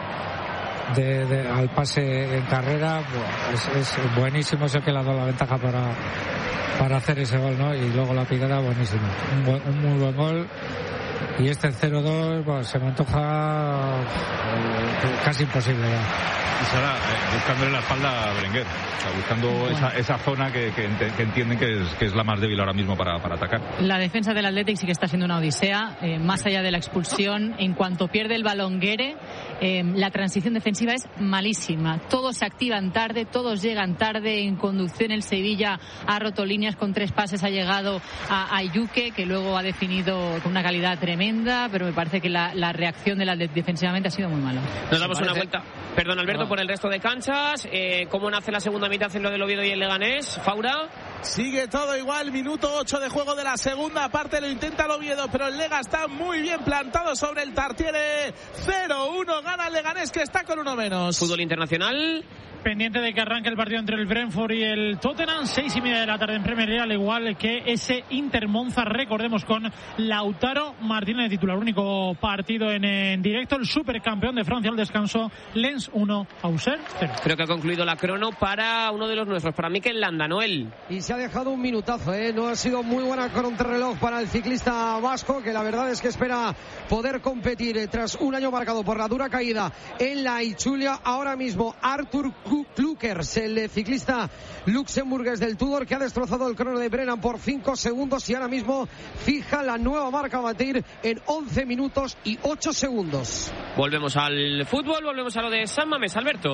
de, de al pase en carrera es, es buenísimo, es el que le ha dado la ventaja para, para hacer ese gol, ¿no? Y luego la picada buenísima, un, buen, un muy buen gol. Y este cero dos, bueno, se me antoja eh, casi imposible ya. Y Sara, eh, buscándole la espalda a Berenguer, o sea, buscando bueno. esa, esa zona que, que, ent- que entienden que es, que es la más débil ahora mismo para, para atacar. La defensa del Athletic sí que está siendo una odisea, eh, más allá de la expulsión. En cuanto pierde el balón Guere, eh, la transición defensiva es malísima. Todos se activan tarde, todos llegan tarde. En conducción el Sevilla ha roto líneas, con tres pases ha llegado a, a Yuke, que luego ha definido con una calidad tremenda, pero me parece que la, la reacción de la de, defensivamente ha sido muy mala. Nos damos una vuelta. Perdón, Alberto, por el resto de canchas. Eh, ¿Cómo nace la segunda mitad en lo del Oviedo y el Leganés? Faura. Sigue todo igual, minuto ocho de juego de la segunda parte, lo intenta el Oviedo, pero el Lega está muy bien plantado sobre el Tartiere. Cero uno, gana el Leganés, que está con uno menos. Fútbol internacional. Pendiente de que arranque el partido entre el Brentford y el Tottenham, seis y media de la tarde en Premier League, al igual que ese Inter Monza, recordemos, con Lautaro Martínez de titular. Único partido en, en directo, el supercampeón de Francia al descanso, Lens uno, Auxerre cero. Creo que ha concluido la crono para uno de los nuestros, para Mikel Landa, Noel. Y se ha dejado un minutazo, ¿eh? No ha sido muy buena contrarreloj para el ciclista vasco, que la verdad es que espera poder competir eh, tras un año marcado por la dura caída en la Ichulia. Ahora mismo Artur Klukers, el ciclista luxemburgués del Tudor, que ha destrozado el crono de Brennan por cinco segundos y ahora mismo fija la nueva marca a batir en once minutos y ocho segundos. Volvemos al fútbol, volvemos a lo de San Mamés, Alberto.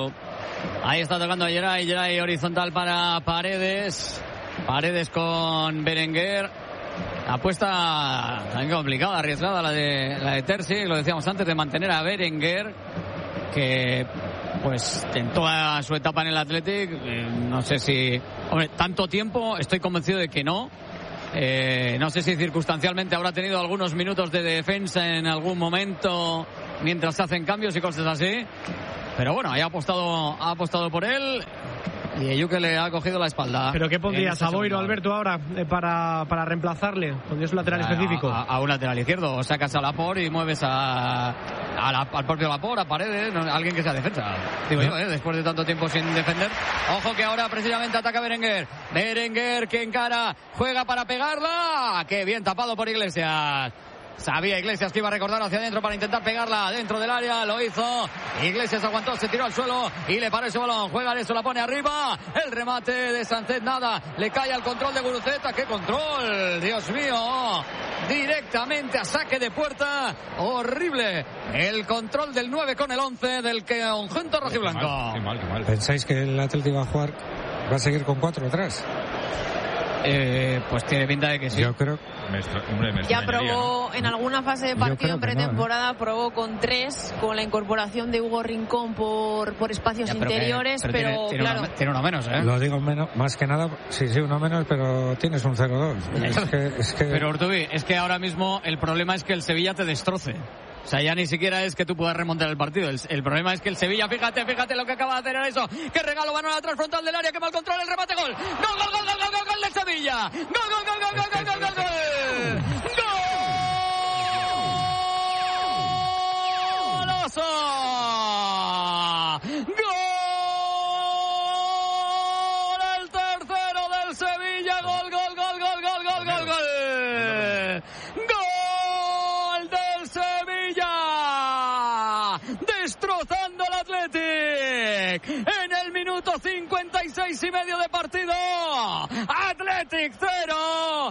Ahí está tocando a Geray, Geray horizontal para Paredes. Paredes con Berenguer. Apuesta también complicada, arriesgada la de la de Terzic, lo decíamos antes, de mantener a Berenguer, que pues en toda su etapa en el Athletic, eh, no sé si, hombre, tanto tiempo, estoy convencido de que no. Eh, no sé si circunstancialmente habrá tenido algunos minutos de defensa en algún momento mientras se hacen cambios y cosas así, pero bueno, ahí ha apostado, ha apostado por él. Y Eyuke le ha cogido la espalda. ¿Pero qué pondrías a Boiro, Alberto, ahora eh, para, para reemplazarle? ¿Pondrías un lateral a, específico? A, a un lateral izquierdo. O sacas a Laporte y mueves a, a la, al propio Laporte, a Paredes, no, alguien que sea defensa. Digo yo, ¿eh? Después de tanto tiempo sin defender. Ojo que ahora precisamente ataca Berenguer. Berenguer que encara, juega para pegarla. ¡Qué bien tapado por Iglesias! Sabía Iglesias que iba a recordar hacia adentro para intentar pegarla dentro del área, lo hizo. Iglesias aguantó, se tiró al suelo y le paró ese balón. Juega eso, la pone arriba. El remate de Sánchez, nada. Le cae al control de Guruceta. ¡Qué control! Dios mío. Directamente a saque de puerta. Horrible. El control del nueve con el once del conjunto rojiblanco. Qué mal, qué mal, qué mal. ¿Pensáis que el Atlético va a jugar, va a seguir con cuatro atrás? Eh, pues tiene pinta de que sí. Yo creo. Me extra, hombre, me ya probó, ¿no? En alguna fase de partido en pretemporada, no, ¿eh? probó con tres, con la incorporación de Hugo Rincón por, por espacios ya, pero interiores, que, pero, pero tiene, tiene claro. Uno, tiene uno menos, ¿eh? Lo digo menos, más que nada, sí, sí, uno menos, pero tienes un cero dos. Es que, es que... Pero Urtubi, es que ahora mismo el problema es que el Sevilla te destroce. O sea, ya ni siquiera es que tú puedas remontar el partido. El, el problema es que el Sevilla, fíjate, fíjate lo que acaba de hacer en eso. ¡Qué regalo! Van a la transfrontal del área, que mal control, el remate, gol. ¡Gol, gol, gol, gol, gol, gol, gol del Sevilla! ¡Gol, gol, gol, gol, gol, gol, gol, gol, gol! ¡Golazo! ¡Gol! El tercero del Sevilla. ¡Gol, gol, gol, gol, gol, gol, gol, gol! ¡Gol del Sevilla! Destrozando al Athletic en el minuto cincuenta y seis y medio de partido. Athletic cero,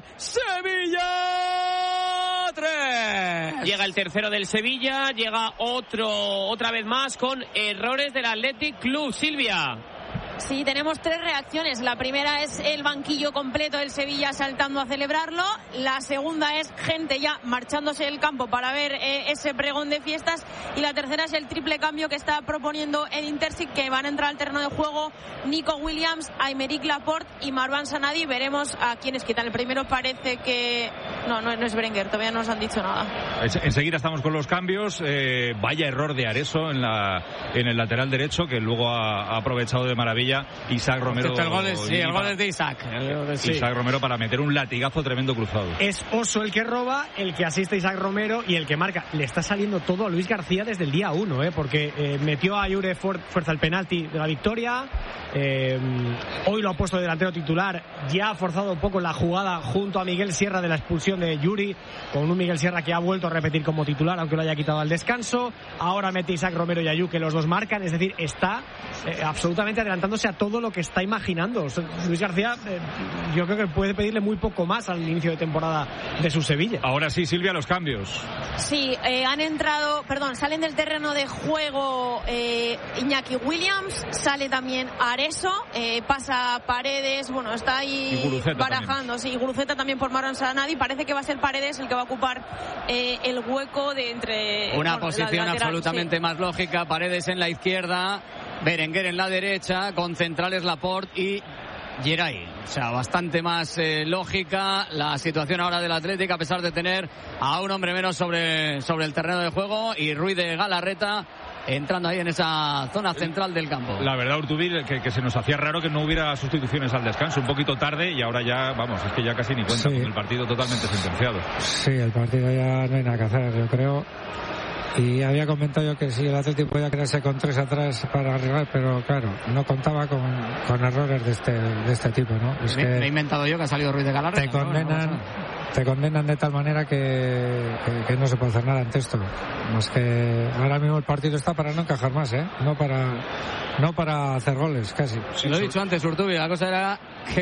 Sevilla tres. Llega el tercero del Sevilla, llega otro otra vez más con errores del Athletic Club. Silvia. Sí, tenemos tres reacciones. La primera es el banquillo completo del Sevilla saltando a celebrarlo. La segunda es gente ya marchándose del campo para ver eh, ese pregón de fiestas. Y la tercera es el triple cambio que está proponiendo Edin Terzic, que van a entrar al terreno de juego Nico Williams, Aymeric Laporte y Marwan Sanadi. Veremos a quiénes quitan. El primero parece que... No, no, no es Berenguer, todavía no nos han dicho nada. Enseguida estamos con los cambios. Eh, vaya error de Areso en, la, en el lateral derecho, que luego ha, ha aprovechado de maravilla Isaac Romero. El gol es, sí, el gol es de Isaac. El, sí. Isaac Romero para meter un latigazo tremendo cruzado. Es Oso el que roba, el que asiste a Isaac Romero y el que marca. Le está saliendo todo a Luis García desde el día uno, ¿eh? Porque eh, metió a Jure fuerza el penalti de la victoria. Eh, hoy lo ha puesto de delantero titular. Ya ha forzado un poco la jugada junto a Miguel Sierra de la expulsión de Yuri, con un Miguel Sierra que ha vuelto a repetir como titular, aunque lo haya quitado al descanso. Ahora mete Isaac Romero y Ayu, que los dos marcan. Es decir, está eh, absolutamente adelantándose a todo lo que está imaginando. Luis García, eh, yo creo que puede pedirle muy poco más al inicio de temporada de su Sevilla. Ahora sí, Silvia, los cambios. Sí, eh, han entrado, perdón, salen del terreno de juego eh, Iñaki Williams, sale también Areso, eh, pasa Paredes, bueno, está ahí barajando, sí, Guruceta también por Marwan Sanadi. Parece que va a ser Paredes el que va a ocupar eh, el hueco de entre... Una bueno, posición lateral, absolutamente sí. más lógica. Paredes en la izquierda, Berenguer en la derecha, con centrales Laporte y Geray. O sea, bastante más eh, lógica la situación ahora del Atlético, a pesar de tener a un hombre menos sobre, sobre el terreno de juego, y Ruiz de Galarreta entrando ahí en esa zona central del campo. La verdad, Urtubil, que, que se nos hacía raro que no hubiera sustituciones al descanso, un poquito tarde, y ahora ya, vamos, es que ya casi ni cuenta, sí. Con el partido totalmente sentenciado. Sí, el partido ya no hay nada que hacer, yo creo. Y había comentado yo que si el Atlético podía quedarse con tres atrás para arreglar, pero claro, no contaba con, con errores de este, de este tipo, ¿no? Es me, que me he inventado yo que ha salido Ruiz de Galarreta. Te condenan, no, no te condenan de tal manera que, que, que no se puede hacer nada ante esto. Más que ahora mismo el partido está para no encajar más, ¿eh? No para, no para hacer goles, casi. Sí, lo he dicho antes, Urtubi, la cosa era que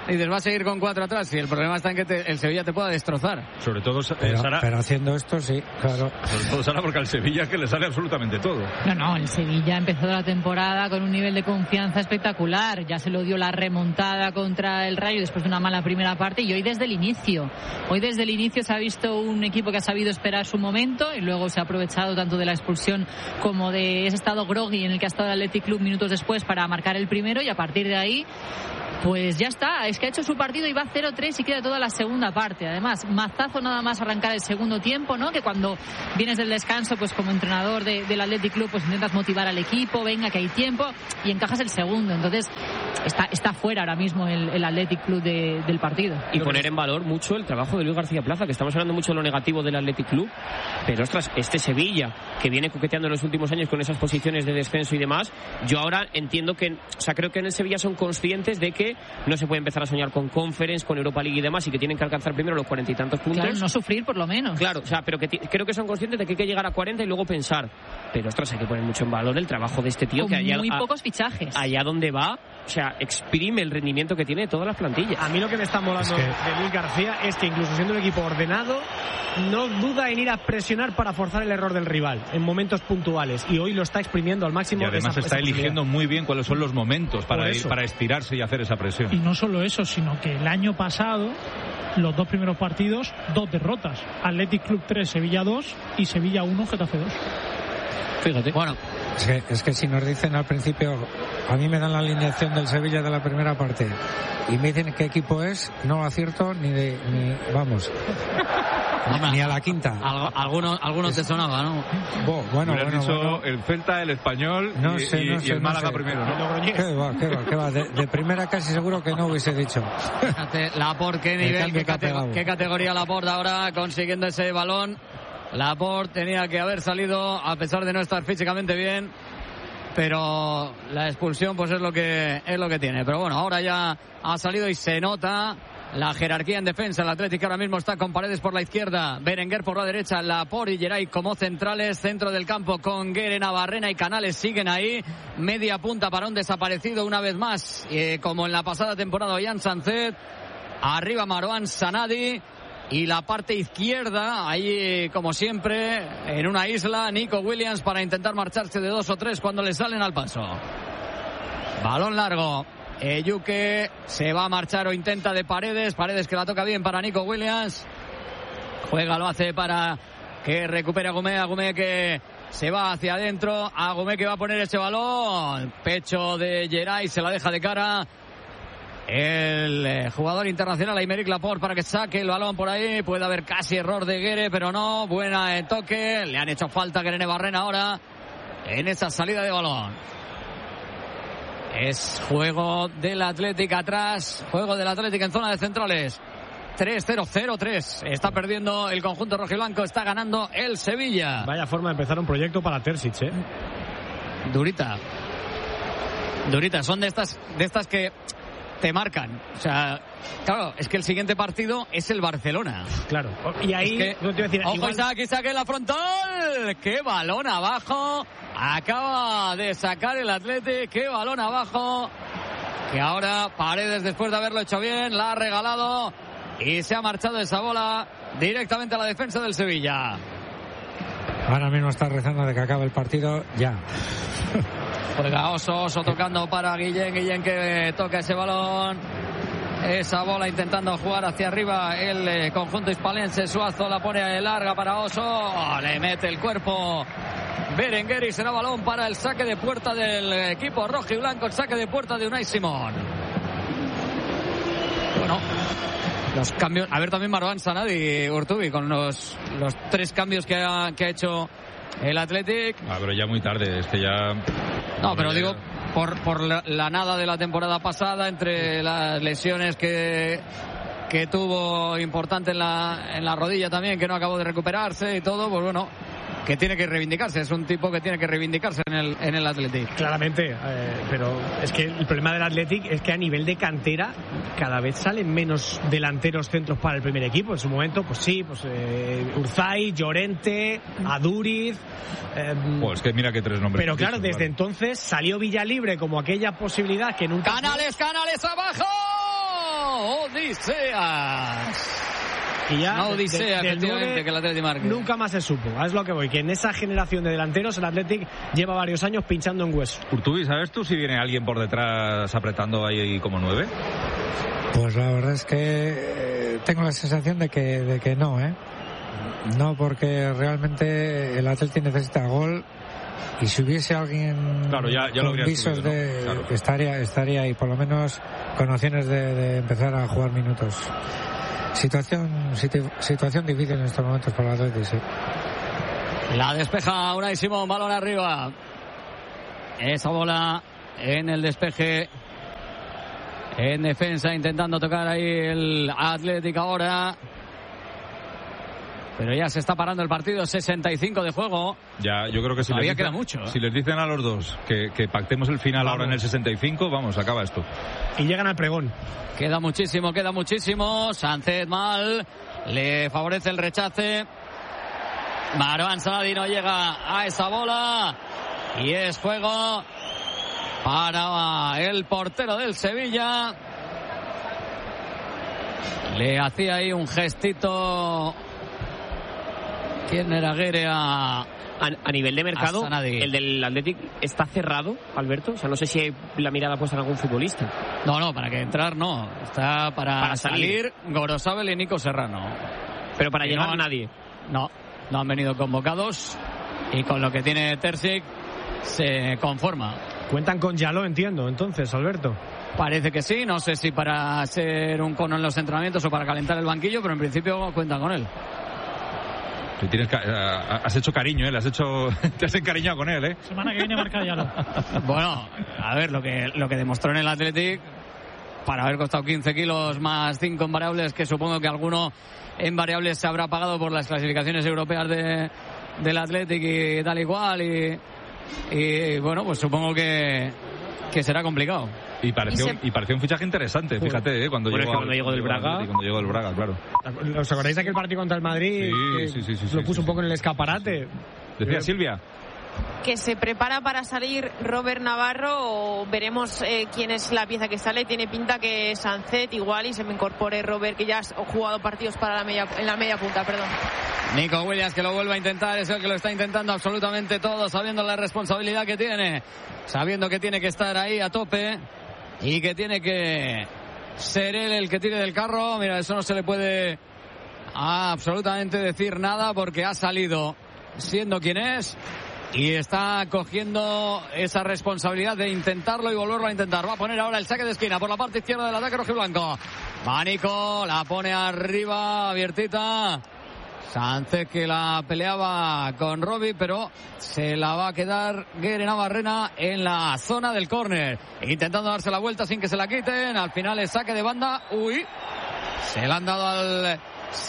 Y dices, va a seguir con cuatro atrás. Y el problema está en que te, el Sevilla te pueda destrozar. Sobre todo, eh, pero, Sara. Pero haciendo esto, sí, claro. Sobre todo, Sara, porque al Sevilla es que le sale absolutamente todo. No, no, el Sevilla empezó la temporada con un nivel de confianza espectacular. Ya se lo dio la remontada contra el Rayo después de una mala primera parte. Y hoy desde el inicio. Hoy desde el inicio se ha visto un equipo que ha sabido esperar su momento y luego se ha aprovechado tanto de la expulsión como de ese estado groggy en el que ha estado el Athletic Club minutos después para marcar el primero, y a partir de ahí pues ya está, es que ha hecho su partido y va cero tres y queda toda la segunda parte. Además, mazazo nada más arrancar el segundo tiempo, ¿no? Que cuando vienes del descanso, pues como entrenador de, del Athletic Club, pues intentas motivar al equipo, venga que hay tiempo, y encajas el segundo. Entonces está, está fuera ahora mismo el, el Athletic Club de, del partido. Y poner en valor mucho el trabajo de Luis García Plaza, que estamos hablando mucho de lo negativo del Athletic Club, pero ostras, este Sevilla, que viene coqueteando en los últimos años con esas posiciones de descenso y demás, yo ahora entiendo que, o sea, creo que en el Sevilla son conscientes de que no se puede empezar a soñar con Conference, con Europa League y demás, y que tienen que alcanzar primero los cuarenta y tantos puntos. Claro, no sufrir por lo menos. Claro, o sea, pero que creo que son conscientes de que hay que llegar a cuarenta y luego pensar. Pero ostras, hay que poner mucho en valor el trabajo de este tío, con que allá, muy a, pocos fichajes. Allá donde va, o sea, exprime el rendimiento que tiene de todas las plantillas. A mí lo que me está molando es que... de Luis García es que incluso siendo un equipo ordenado, no duda en ir a presionar para forzar el error del rival en momentos puntuales, y hoy lo está exprimiendo al máximo. Y además esa, está esa eligiendo muy bien cuáles son los momentos para, ir, para estirarse y hacer esa presión. Y no solo eso, sino que el año pasado los dos primeros partidos, dos derrotas: Athletic Club tres, Sevilla dos, y Sevilla uno, Getafe dos. Fíjate. Bueno, es que, es que si nos dicen al principio, a mí me dan la alineación del Sevilla de la primera parte y me dicen qué equipo es, no acierto ni de, ni vamos, ni, ni a la quinta. Algo, algunos algunos te sonaba, ¿no? Bo, bueno, bueno, dicho bueno. El Celta, el Español no y, sé, y, no y sé, el Málaga no sé. primero, ¿no? ¿Qué va, qué va, qué va? De, de primera casi seguro que no hubiese dicho. Fíjate, Laporte, qué nivel, qué, categ- qué categoría Laporte ahora consiguiendo ese balón. Laporte tenía que haber salido a pesar de no estar físicamente bien, pero la expulsión pues es lo que es lo que tiene. Pero bueno, ahora ya ha salido y se nota la jerarquía en defensa. El Atlético ahora mismo está con Paredes por la izquierda, Berenguer por la derecha, Laporte y Geray como centrales, centro del campo con Guere, Navarrena y Canales siguen ahí, media punta para un desaparecido una vez más, eh, como en la pasada temporada, Ollán Sancet, arriba Marouane Sanadi. Y la parte izquierda, ahí como siempre, en una isla, Nico Williams para intentar marcharse de dos o tres cuando le salen al paso. Balón largo. Eyuke se va a marchar o intenta de Paredes. Paredes que la toca bien para Nico Williams. Juega, lo hace para que recupere a Agumé. Agumé que se va hacia adentro. Agumé que va a poner ese balón. Pecho de Geray, se la deja de cara. El eh, jugador internacional Aymeric Laporte para que saque el balón por ahí. Puede haber casi error de Guere, pero no. Buena en toque. Le han hecho falta a Guere Navarrena ahora en esa salida de balón. Es juego del Atlético atrás. Juego del Atlético en zona de centrales. tres cero cero tres. Está perdiendo el conjunto rojiblanco. Está ganando el Sevilla. Vaya forma de empezar un proyecto para Terzic, ¿eh? Durita. Durita. Son de estas, de estas que te marcan. O sea, claro, es que el siguiente partido es el Barcelona. Claro. Y ahí, es que, no te iba a decir, ojo, igual... Isaac, Isaac en la frontal. ¡Qué balón abajo! Acaba de sacar el Athletic. ¡Qué balón abajo! Que ahora Paredes, después de haberlo hecho bien, la ha regalado y se ha marchado esa bola directamente a la defensa del Sevilla. Ahora mismo está rezando de que acabe el partido ya. Juega Oso, Oso tocando para Guillén, Guillén que toca ese balón, esa bola intentando jugar hacia arriba el eh, conjunto hispalense. Suazo la pone larga para Oso, oh, le mete el cuerpo Berenguer y será balón para el saque de puerta del equipo rojo y blanco, el saque de puerta de Unai Simón. Bueno, los cambios, a ver también Marouane Sanadi, Urtubi, con los, los tres cambios que ha, que ha hecho el Athletic. Ah, pero ya muy tarde, es que ya... No, pero digo, por, por la, la nada de la temporada pasada, entre las lesiones que, que tuvo importante en la, en la rodilla también, que no acabó de recuperarse y todo, pues bueno, que tiene que reivindicarse. Es un tipo que tiene que reivindicarse en el, en el Athletic. Claramente, eh, pero es que el problema del Athletic es que a nivel de cantera cada vez salen menos delanteros centros para el primer equipo. En su momento, pues sí, pues eh, Urzay, Llorente, Aduriz. Eh, pues que mira que tres nombres. Pero claro, desde entonces salió Villalibre como aquella posibilidad que nunca. Canales, Canales abajo. Odiseas. Y ya, no odisea, de, de, efectivamente, nueve, que el Athletic marque. Nunca más se supo. Es lo que voy, que en esa generación de delanteros el Athletic lleva varios años pinchando en hueso. Urtubi, ¿sabes tú si viene alguien por detrás apretando ahí como nueve? Pues la verdad es que tengo la sensación de que, de que no, ¿eh? No, porque realmente el Athletic necesita gol. Y si hubiese alguien claro, ya, ya con lo visos subido, de ¿no? Claro. estaría estaría ahí, por lo menos con opciones de, de empezar a jugar minutos. Situación situ, situación difícil en estos momentos para el Athletic, sí. La despeja Unai Simón, balón arriba. Esa bola en el despeje. En defensa, intentando tocar ahí el Athletic ahora. Pero ya se está parando el partido, sesenta y cinco de juego. Ya, yo creo que si, Todavía les, dicen, queda mucho, ¿eh? si les dicen a los dos que, que pactemos el final vamos. Ahora en el sesenta y cinco, vamos, acaba esto. Y llegan al pregón. Queda muchísimo, queda muchísimo. Sánchez mal, le favorece el rechace. Marwan Sanadi no llega a esa bola. Y es juego para el portero del Sevilla. Le hacía ahí un gestito. ¿Quién era Guere a, a, a nivel de mercado? El del Athletic está cerrado, Alberto. O sea, no sé si hay la mirada puesta en algún futbolista. No, no, para que entrar no. Está para, para salir, salir Gorosabel y Nico Serrano. Pero para llegar no, nadie. No, no han venido convocados. Y con lo que tiene Terzic se conforma. Cuentan con Yaló, entiendo, entonces, Alberto. Parece que sí, no sé si para ser un cono en los entrenamientos o para calentar el banquillo, pero en principio cuentan con él. Tú tienes, has hecho cariño, ¿eh? Le has hecho, te has encariñado con él, ¿eh? Semana que viene marca Yaló. Bueno, a ver, lo que, lo que demostró en el Athletic, para haber costado quince kilos más cinco en variables, que supongo que alguno en variables se habrá pagado por las clasificaciones europeas de, del Athletic y tal y cual, y, y bueno, pues supongo que, que será complicado. Y pareció, y, se... y pareció un fichaje interesante, fíjate, ¿eh? cuando, bueno, llegó, es que cuando llegó del Braga. Cuando llegó del Braga, claro. ¿Os acordáis de aquel partido contra el Madrid? Sí, sí, sí, sí, sí, lo puso sí, un poco sí. en el escaparate. Decía Silvia. Que se prepara para salir Robert Navarro, o veremos eh, quién es la pieza que sale. Tiene pinta que Sánchez igual y se me incorpore Robert, que ya ha jugado partidos para la media, en la media punta, perdón. Nico Williams, que lo vuelve a intentar, es el que lo está intentando absolutamente todo, sabiendo la responsabilidad que tiene, sabiendo que tiene que estar ahí a tope y que tiene que ser él el que tire del carro. Mira, eso no se le puede absolutamente decir nada, porque ha salido siendo quien es y está cogiendo esa responsabilidad de intentarlo y volverlo a intentar. Va a poner ahora el saque de esquina por la parte izquierda del ataque rojiblanco. Va Nico, la pone arriba, abiertita. Sánchez, que la peleaba con Robbie, pero se la va a quedar Guere Navarrena en la zona del córner, intentando darse la vuelta sin que se la quiten. Al final el saque de banda. Uy, se la han dado al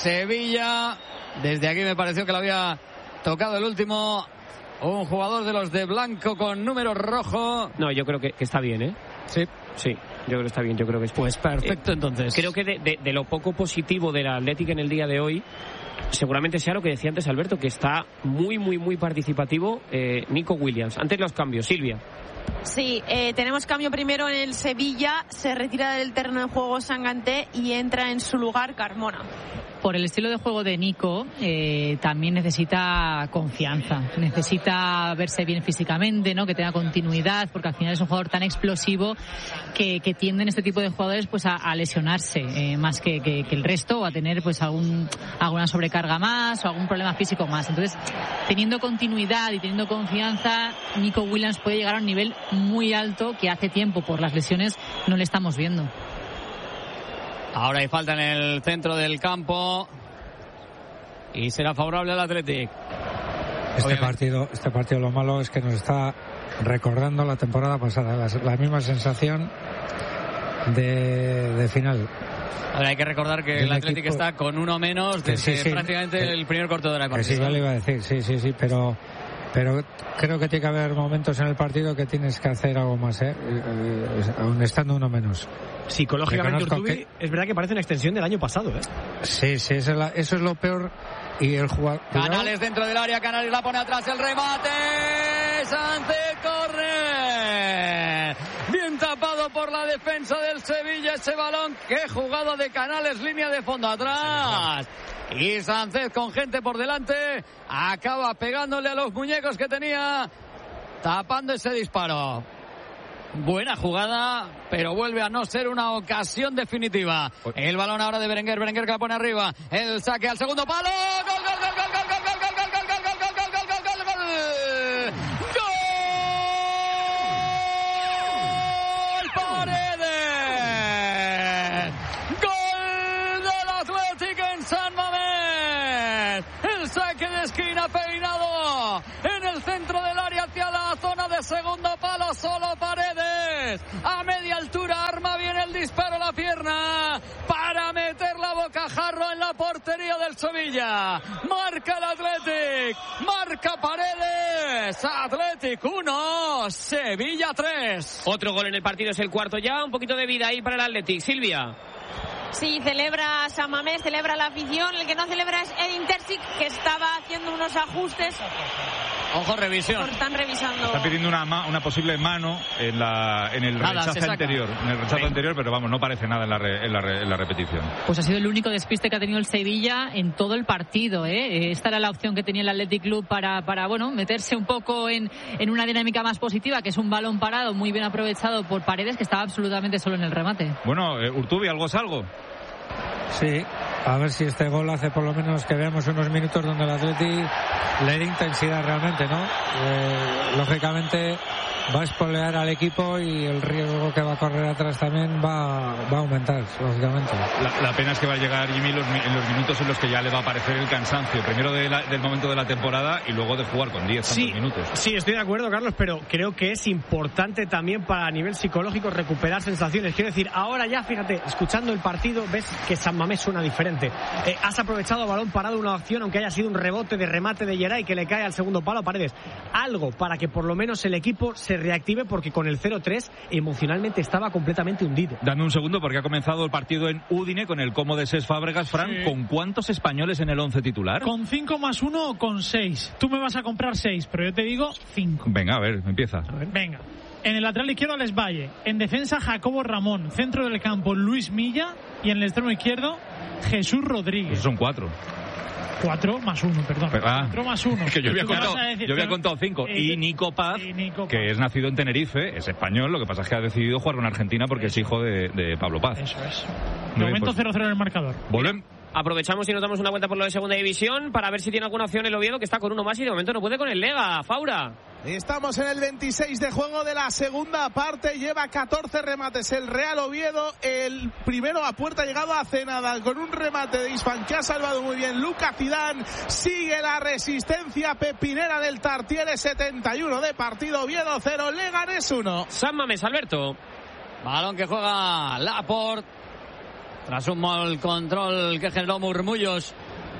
Sevilla. Desde aquí me pareció que la había tocado el último, un jugador de los de blanco con número rojo. No, yo creo que, que está bien, ¿eh? Sí. Sí, yo creo que está bien, yo creo que es... Pues perfecto, eh, entonces. Creo que de, de, de lo poco positivo del Athletic en el día de hoy, seguramente sea lo que decía antes Alberto, que está muy, muy, muy participativo eh, Nico Williams. Antes los cambios, Silvia. Sí, eh, tenemos cambio primero en el Sevilla, se retira del terreno de juego Sanganté y entra en su lugar Carmona. Por el estilo de juego de Nico, eh, también necesita confianza, necesita verse bien físicamente, ¿no? Que tenga continuidad, porque al final es un jugador tan explosivo que, que tienden este tipo de jugadores pues a, a lesionarse eh, más que, que, que el resto, o a tener pues algún, alguna sobrecarga más o algún problema físico más. Entonces, teniendo continuidad y teniendo confianza, Nico Williams puede llegar a un nivel muy alto que hace tiempo por las lesiones no le estamos viendo. Ahora hay falta en el centro del campo y será favorable al Athletic. Este partido, este partido lo malo es que nos está recordando la temporada pasada, la, la misma sensación de, de final. Ahora hay que recordar que el, el Athletic equipo, está con uno menos desde sí, sí, prácticamente que, el primer cuarto de hora de partido. Que sí, ya le iba a decir, sí, sí, sí, pero... Pero creo que tiene que haber momentos en el partido que tienes que hacer algo más, ¿eh? Eh, aún estando uno menos. Psicológicamente, Urtubi, que... es verdad que parece una extensión del año pasado, ¿eh? Sí, sí, eso es, la, eso es lo peor. Y el jugador... Canales dentro del área, Canales la pone atrás, el remate. Sánchez corre. Bien tapado salvado por la defensa del Sevilla ese balón. Qué jugada de Canales, línea de fondo atrás. Y Sánchez con gente por delante acaba pegándole a los muñecos que tenía, tapando ese disparo. Buena jugada, pero vuelve a no ser una ocasión definitiva. El balón ahora de Berenguer, Berenguer que la pone arriba. El saque al segundo palo. ¡Gol, gol, gol, gol, gol, gol, gol, gol, gol, gol, gol, gol, gol, gol, gol, gol, gol! ¡Gol Paredes! ¡Gol del Athletic en San Mamés! El saque de esquina peinado en el centro del área hacia la zona de segundo palo. Solo Paredes a media altura arma bien el disparo a la pierna para meter la bocajarro en la portería del Sevilla. Marca el Athletic, marca Paredes. Athletic uno, Sevilla tres. Otro gol en el partido, es el cuarto ya. Un poquito de vida ahí para el Athletic. Silvia. Sí, celebra San Mamés, celebra la afición. El que no celebra es Edin Terzic, que estaba haciendo unos ajustes. Ojo, revisión. Están revisando. Está pidiendo una, una posible mano en, la, en el nada, rechazo anterior. En el rechazo sí. anterior, pero vamos, no parece nada en la, re, en, la re, en la repetición. Pues ha sido el único despiste que ha tenido el Sevilla en todo el partido, ¿eh? Esta era la opción que tenía el Athletic Club para, para bueno, meterse un poco en, en una dinámica más positiva, que es un balón parado muy bien aprovechado por Paredes, que estaba absolutamente solo en el remate. Bueno, eh, Urtubi, ¿algo es algo? Sí, a ver si este gol hace por lo menos que veamos unos minutos donde el Atleti le dé intensidad realmente, ¿no? Eh, lógicamente va a espolear al equipo y el riesgo que va a correr atrás también va, va a aumentar, lógicamente. La, la pena es que va a llegar Jimmy los, en los minutos en los que ya le va a aparecer el cansancio, primero de la, del momento de la temporada y luego de jugar con diez sí, tantos minutos. Sí, estoy de acuerdo, Carlos, pero creo que es importante también para a nivel psicológico recuperar sensaciones. Quiero decir, ahora ya, fíjate, escuchando el partido, ves que San Mamés suena diferente. Eh, has aprovechado a balón parado una acción, aunque haya sido un rebote de remate de Geray que le cae al segundo palo a Paredes. Algo para que por lo menos el equipo se reactive, porque con el cero tres emocionalmente estaba completamente hundido. Dame un segundo, porque ha comenzado el partido en Udine con el como de Cesc Fábregas. Fran, sí. ¿Con cuántos españoles en el once titular? Con cinco más uno o con seis. Tú me vas a comprar seis, pero yo te digo cinco. Venga, a ver, empieza. A ver, venga. En el lateral izquierdo, Alex Valle. En defensa, Jacobo Ramón. Centro del campo, Luis Milla. Y en el extremo izquierdo, Jesús Rodríguez. Esos son cuatro. Cuatro más uno, perdón. Pero, ah, cuatro más uno. Que yo había contado, decir, yo había contado cinco. Eh, y Nico Paz, y Nico Paz, que es nacido en Tenerife, es español, lo que pasa es que ha decidido jugar con Argentina porque es hijo de, de Pablo Paz. Eso es. De momento cero cero en el marcador. Volvemos. Aprovechamos y nos damos una vuelta por lo de segunda división para ver si tiene alguna opción el Oviedo, que está con uno más y de momento no puede con el Lega. Faura. Estamos en el veintiséis de juego de la segunda parte. Lleva catorce remates el Real Oviedo. El primero a puerta ha llegado hace nada con un remate de Isfan que ha salvado muy bien Lucas Zidane. Sigue la resistencia pepinera del Tartiere. setenta y uno de partido. Oviedo cero, Leganés uno. San Mamés, Alberto. Balón que juega Laporte. Tras un mal control que generó murmullos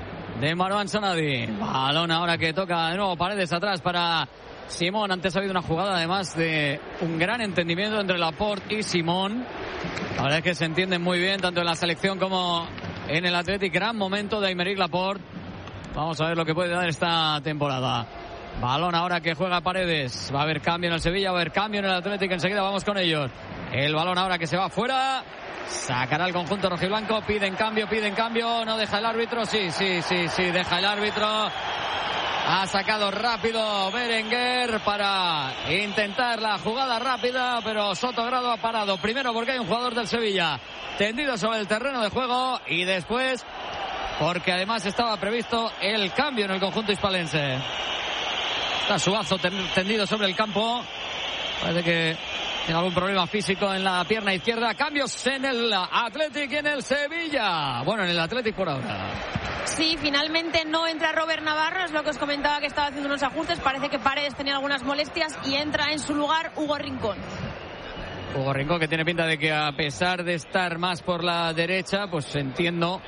de Marwan Sanadi. Balón ahora que toca de nuevo Paredes atrás para Simón. Antes ha habido una jugada además de un gran entendimiento entre Laporte y Simón. La verdad es que se entienden muy bien tanto en la selección como en el Athletic. Gran momento de Aymeric Laporte. Vamos a ver lo que puede dar esta temporada. Balón ahora que juega Paredes. Va a haber cambio en el Sevilla, va a haber cambio en el Athletic. Enseguida vamos con ellos. El balón ahora que se va fuera. Sacará el conjunto rojiblanco. Piden cambio, piden cambio. No deja el árbitro. Sí, sí, sí, sí. Deja el árbitro. Ha sacado rápido Berenguer para intentar la jugada rápida, pero Sotogrado ha parado. Primero porque hay un jugador del Sevilla tendido sobre el terreno de juego y después porque además estaba previsto el cambio en el conjunto hispalense. Está Suazo tendido sobre el campo. Parece que tiene algún problema físico en la pierna izquierda. Cambios en el Athletic y en el Sevilla. Bueno, en el Athletic por ahora. Sí, finalmente no entra Robert Navarro, es lo que os comentaba, que estaba haciendo unos ajustes. Parece que Paredes tenía algunas molestias y entra en su lugar Hugo Rincón. Hugo Rincón, que tiene pinta de que a pesar de estar más por la derecha, pues entiendo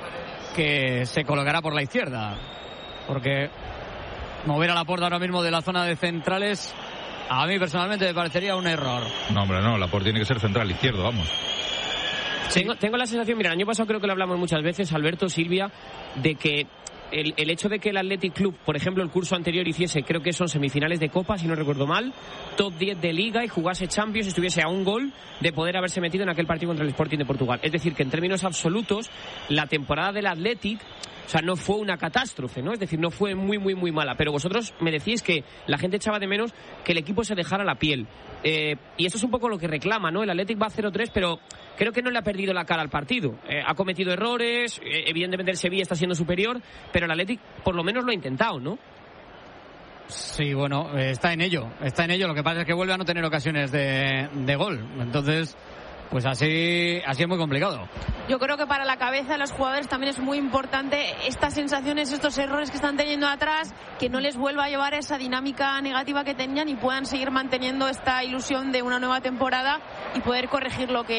que se colocará por la izquierda. Porque mover a Laporte ahora mismo de la zona de centrales, a mí personalmente me parecería un error. No, hombre, no, Laporte tiene que ser central izquierdo, vamos. Sí. Tengo, tengo la sensación, mira, el año pasado creo que lo hablamos muchas veces, Alberto, Silvia, de que el, el hecho de que el Athletic Club, por ejemplo, el curso anterior hiciese, creo que son semifinales de Copa, si no recuerdo mal, top diez de Liga y jugase Champions, estuviese a un gol de poder haberse metido en aquel partido contra el Sporting de Portugal. Es decir, que en términos absolutos, la temporada del Athletic, o sea, no fue una catástrofe, ¿no? Es decir, no fue muy, muy, muy mala. Pero vosotros me decís que la gente echaba de menos que el equipo se dejara la piel. Eh, y esto es un poco lo que reclama, ¿no? El Athletic va a cero tres, pero creo que no le ha perdido la cara al partido. Eh, ha cometido errores, eh, evidentemente el Sevilla está siendo superior, pero el Athletic por lo menos lo ha intentado, ¿no? Sí, bueno, está en ello, está en ello. Lo que pasa es que vuelve a no tener ocasiones de, de gol. Entonces, pues así, así es muy complicado. Yo creo que para la cabeza de los jugadores también es muy importante estas sensaciones, estos errores que están teniendo atrás, que no les vuelva a llevar a esa dinámica negativa que tenían y puedan seguir manteniendo esta ilusión de una nueva temporada y poder corregir lo que